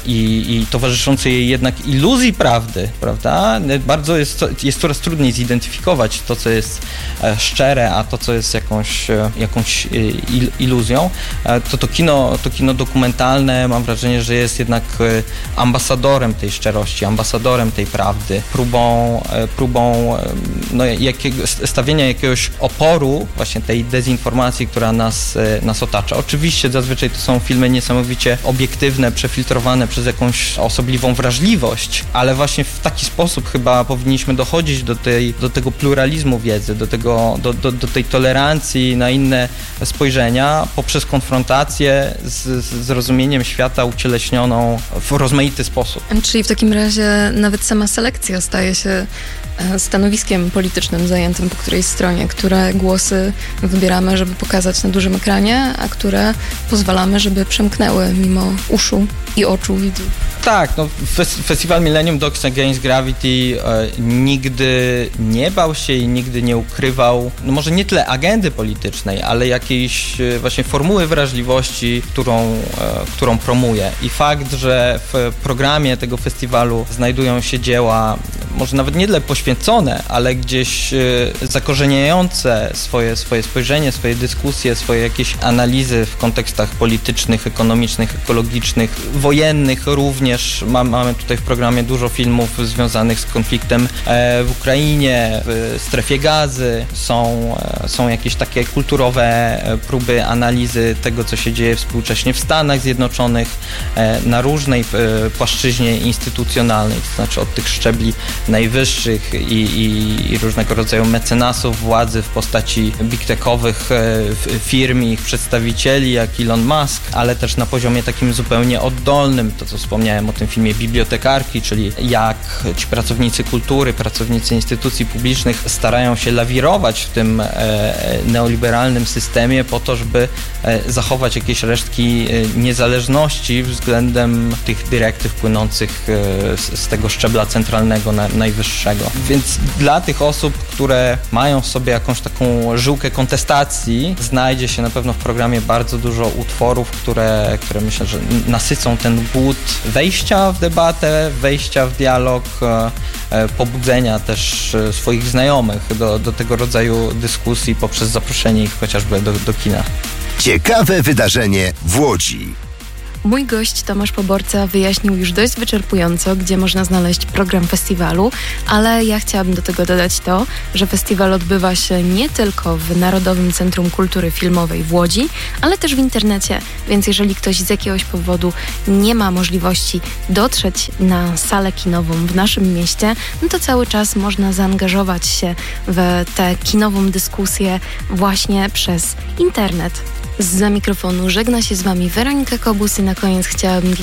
i towarzyszącej jej jednak iluzji prawdy, prawda? Bardzo jest coraz trudniej zidentyfikować to, co jest szczere, a to, co jest jakąś iluzją. To kino dokumentalne, mam wrażenie, że jest jednak ambasadorem tej szczerości, ambasadorem tej prawdy, próbą stawienia jakiegoś oporu właśnie tej dezinformacji, która nas otacza. Oczywiście zazwyczaj to są filmy niesamowicie obiektywne, przefiltrowane przez jakąś osobliwą wrażliwość, ale właśnie w taki sposób chyba powinniśmy dochodzić do tego pluralizmu wiedzy, do tej tolerancji na inne spojrzenia poprzez konfrontację z rozumieniem świata ucieleśnioną w rozmaity sposób. Czyli w takim razie nawet sama selekcja staje się stanowiskiem politycznym zajętym po którejś stronie, które głosy wybieramy, żeby pokazać na dużym ekranie, a które pozwalamy, żeby przemknęły mimo uszu i oczu widzów. Tak, no Festiwal Millennium Dogs Against Gravity nigdy nie bał się i nigdy nie ukrywał, no może nie tyle agendy politycznej, ale jakiejś właśnie formuły wrażliwości, którą promuje. I fakt, że w programie tego festiwalu znajdują się dzieła, może nawet nie tyle poświęcone, ale gdzieś zakorzeniające swoje spojrzenie, swoje dyskusje, swoje jakieś analizy w kontekstach politycznych, ekonomicznych, ekologicznych, wojennych również. Mamy tutaj w programie dużo filmów związanych z konfliktem w Ukrainie, w strefie Gazy. Są jakieś takie kulturowe próby analizy tego, co się dzieje współcześnie w Stanach Zjednoczonych na różnej płaszczyźnie instytucjonalnej, to znaczy od tych szczebli najwyższych i różnego rodzaju mecenasów władzy w postaci big techowych firm i ich przedstawicieli, jak Elon Musk, ale też na poziomie takim zupełnie oddolnym, to co wspomniałem o tym filmie Bibliotekarki, czyli jak ci pracownicy kultury, pracownicy instytucji publicznych starają się lawirować w tym neoliberalnym systemie po to, żeby zachować jakieś resztki niezależności względem tych dyrektyw płynących z tego szczebla centralnego, najwyższego. Więc dla tych osób, które mają w sobie jakąś taką żyłkę kontestacji, znajdzie się na pewno w programie bardzo dużo utworów, które myślę, że nasycą ten głód wejścia w debatę, wejścia w dialog, pobudzenia też swoich znajomych do tego rodzaju dyskusji poprzez zaproszenie ich chociażby do kina. Ciekawe wydarzenie w Łodzi. Mój gość Tomasz Poborca wyjaśnił już dość wyczerpująco, gdzie można znaleźć program festiwalu, ale ja chciałabym do tego dodać to, że festiwal odbywa się nie tylko w Narodowym Centrum Kultury Filmowej w Łodzi, ale też w internecie, więc jeżeli ktoś z jakiegoś powodu nie ma możliwości dotrzeć na salę kinową w naszym mieście, no to cały czas można zaangażować się w tę kinową dyskusję właśnie przez internet. Zza mikrofonu żegna się z Wami Weronika Kobus i na koniec chciałabym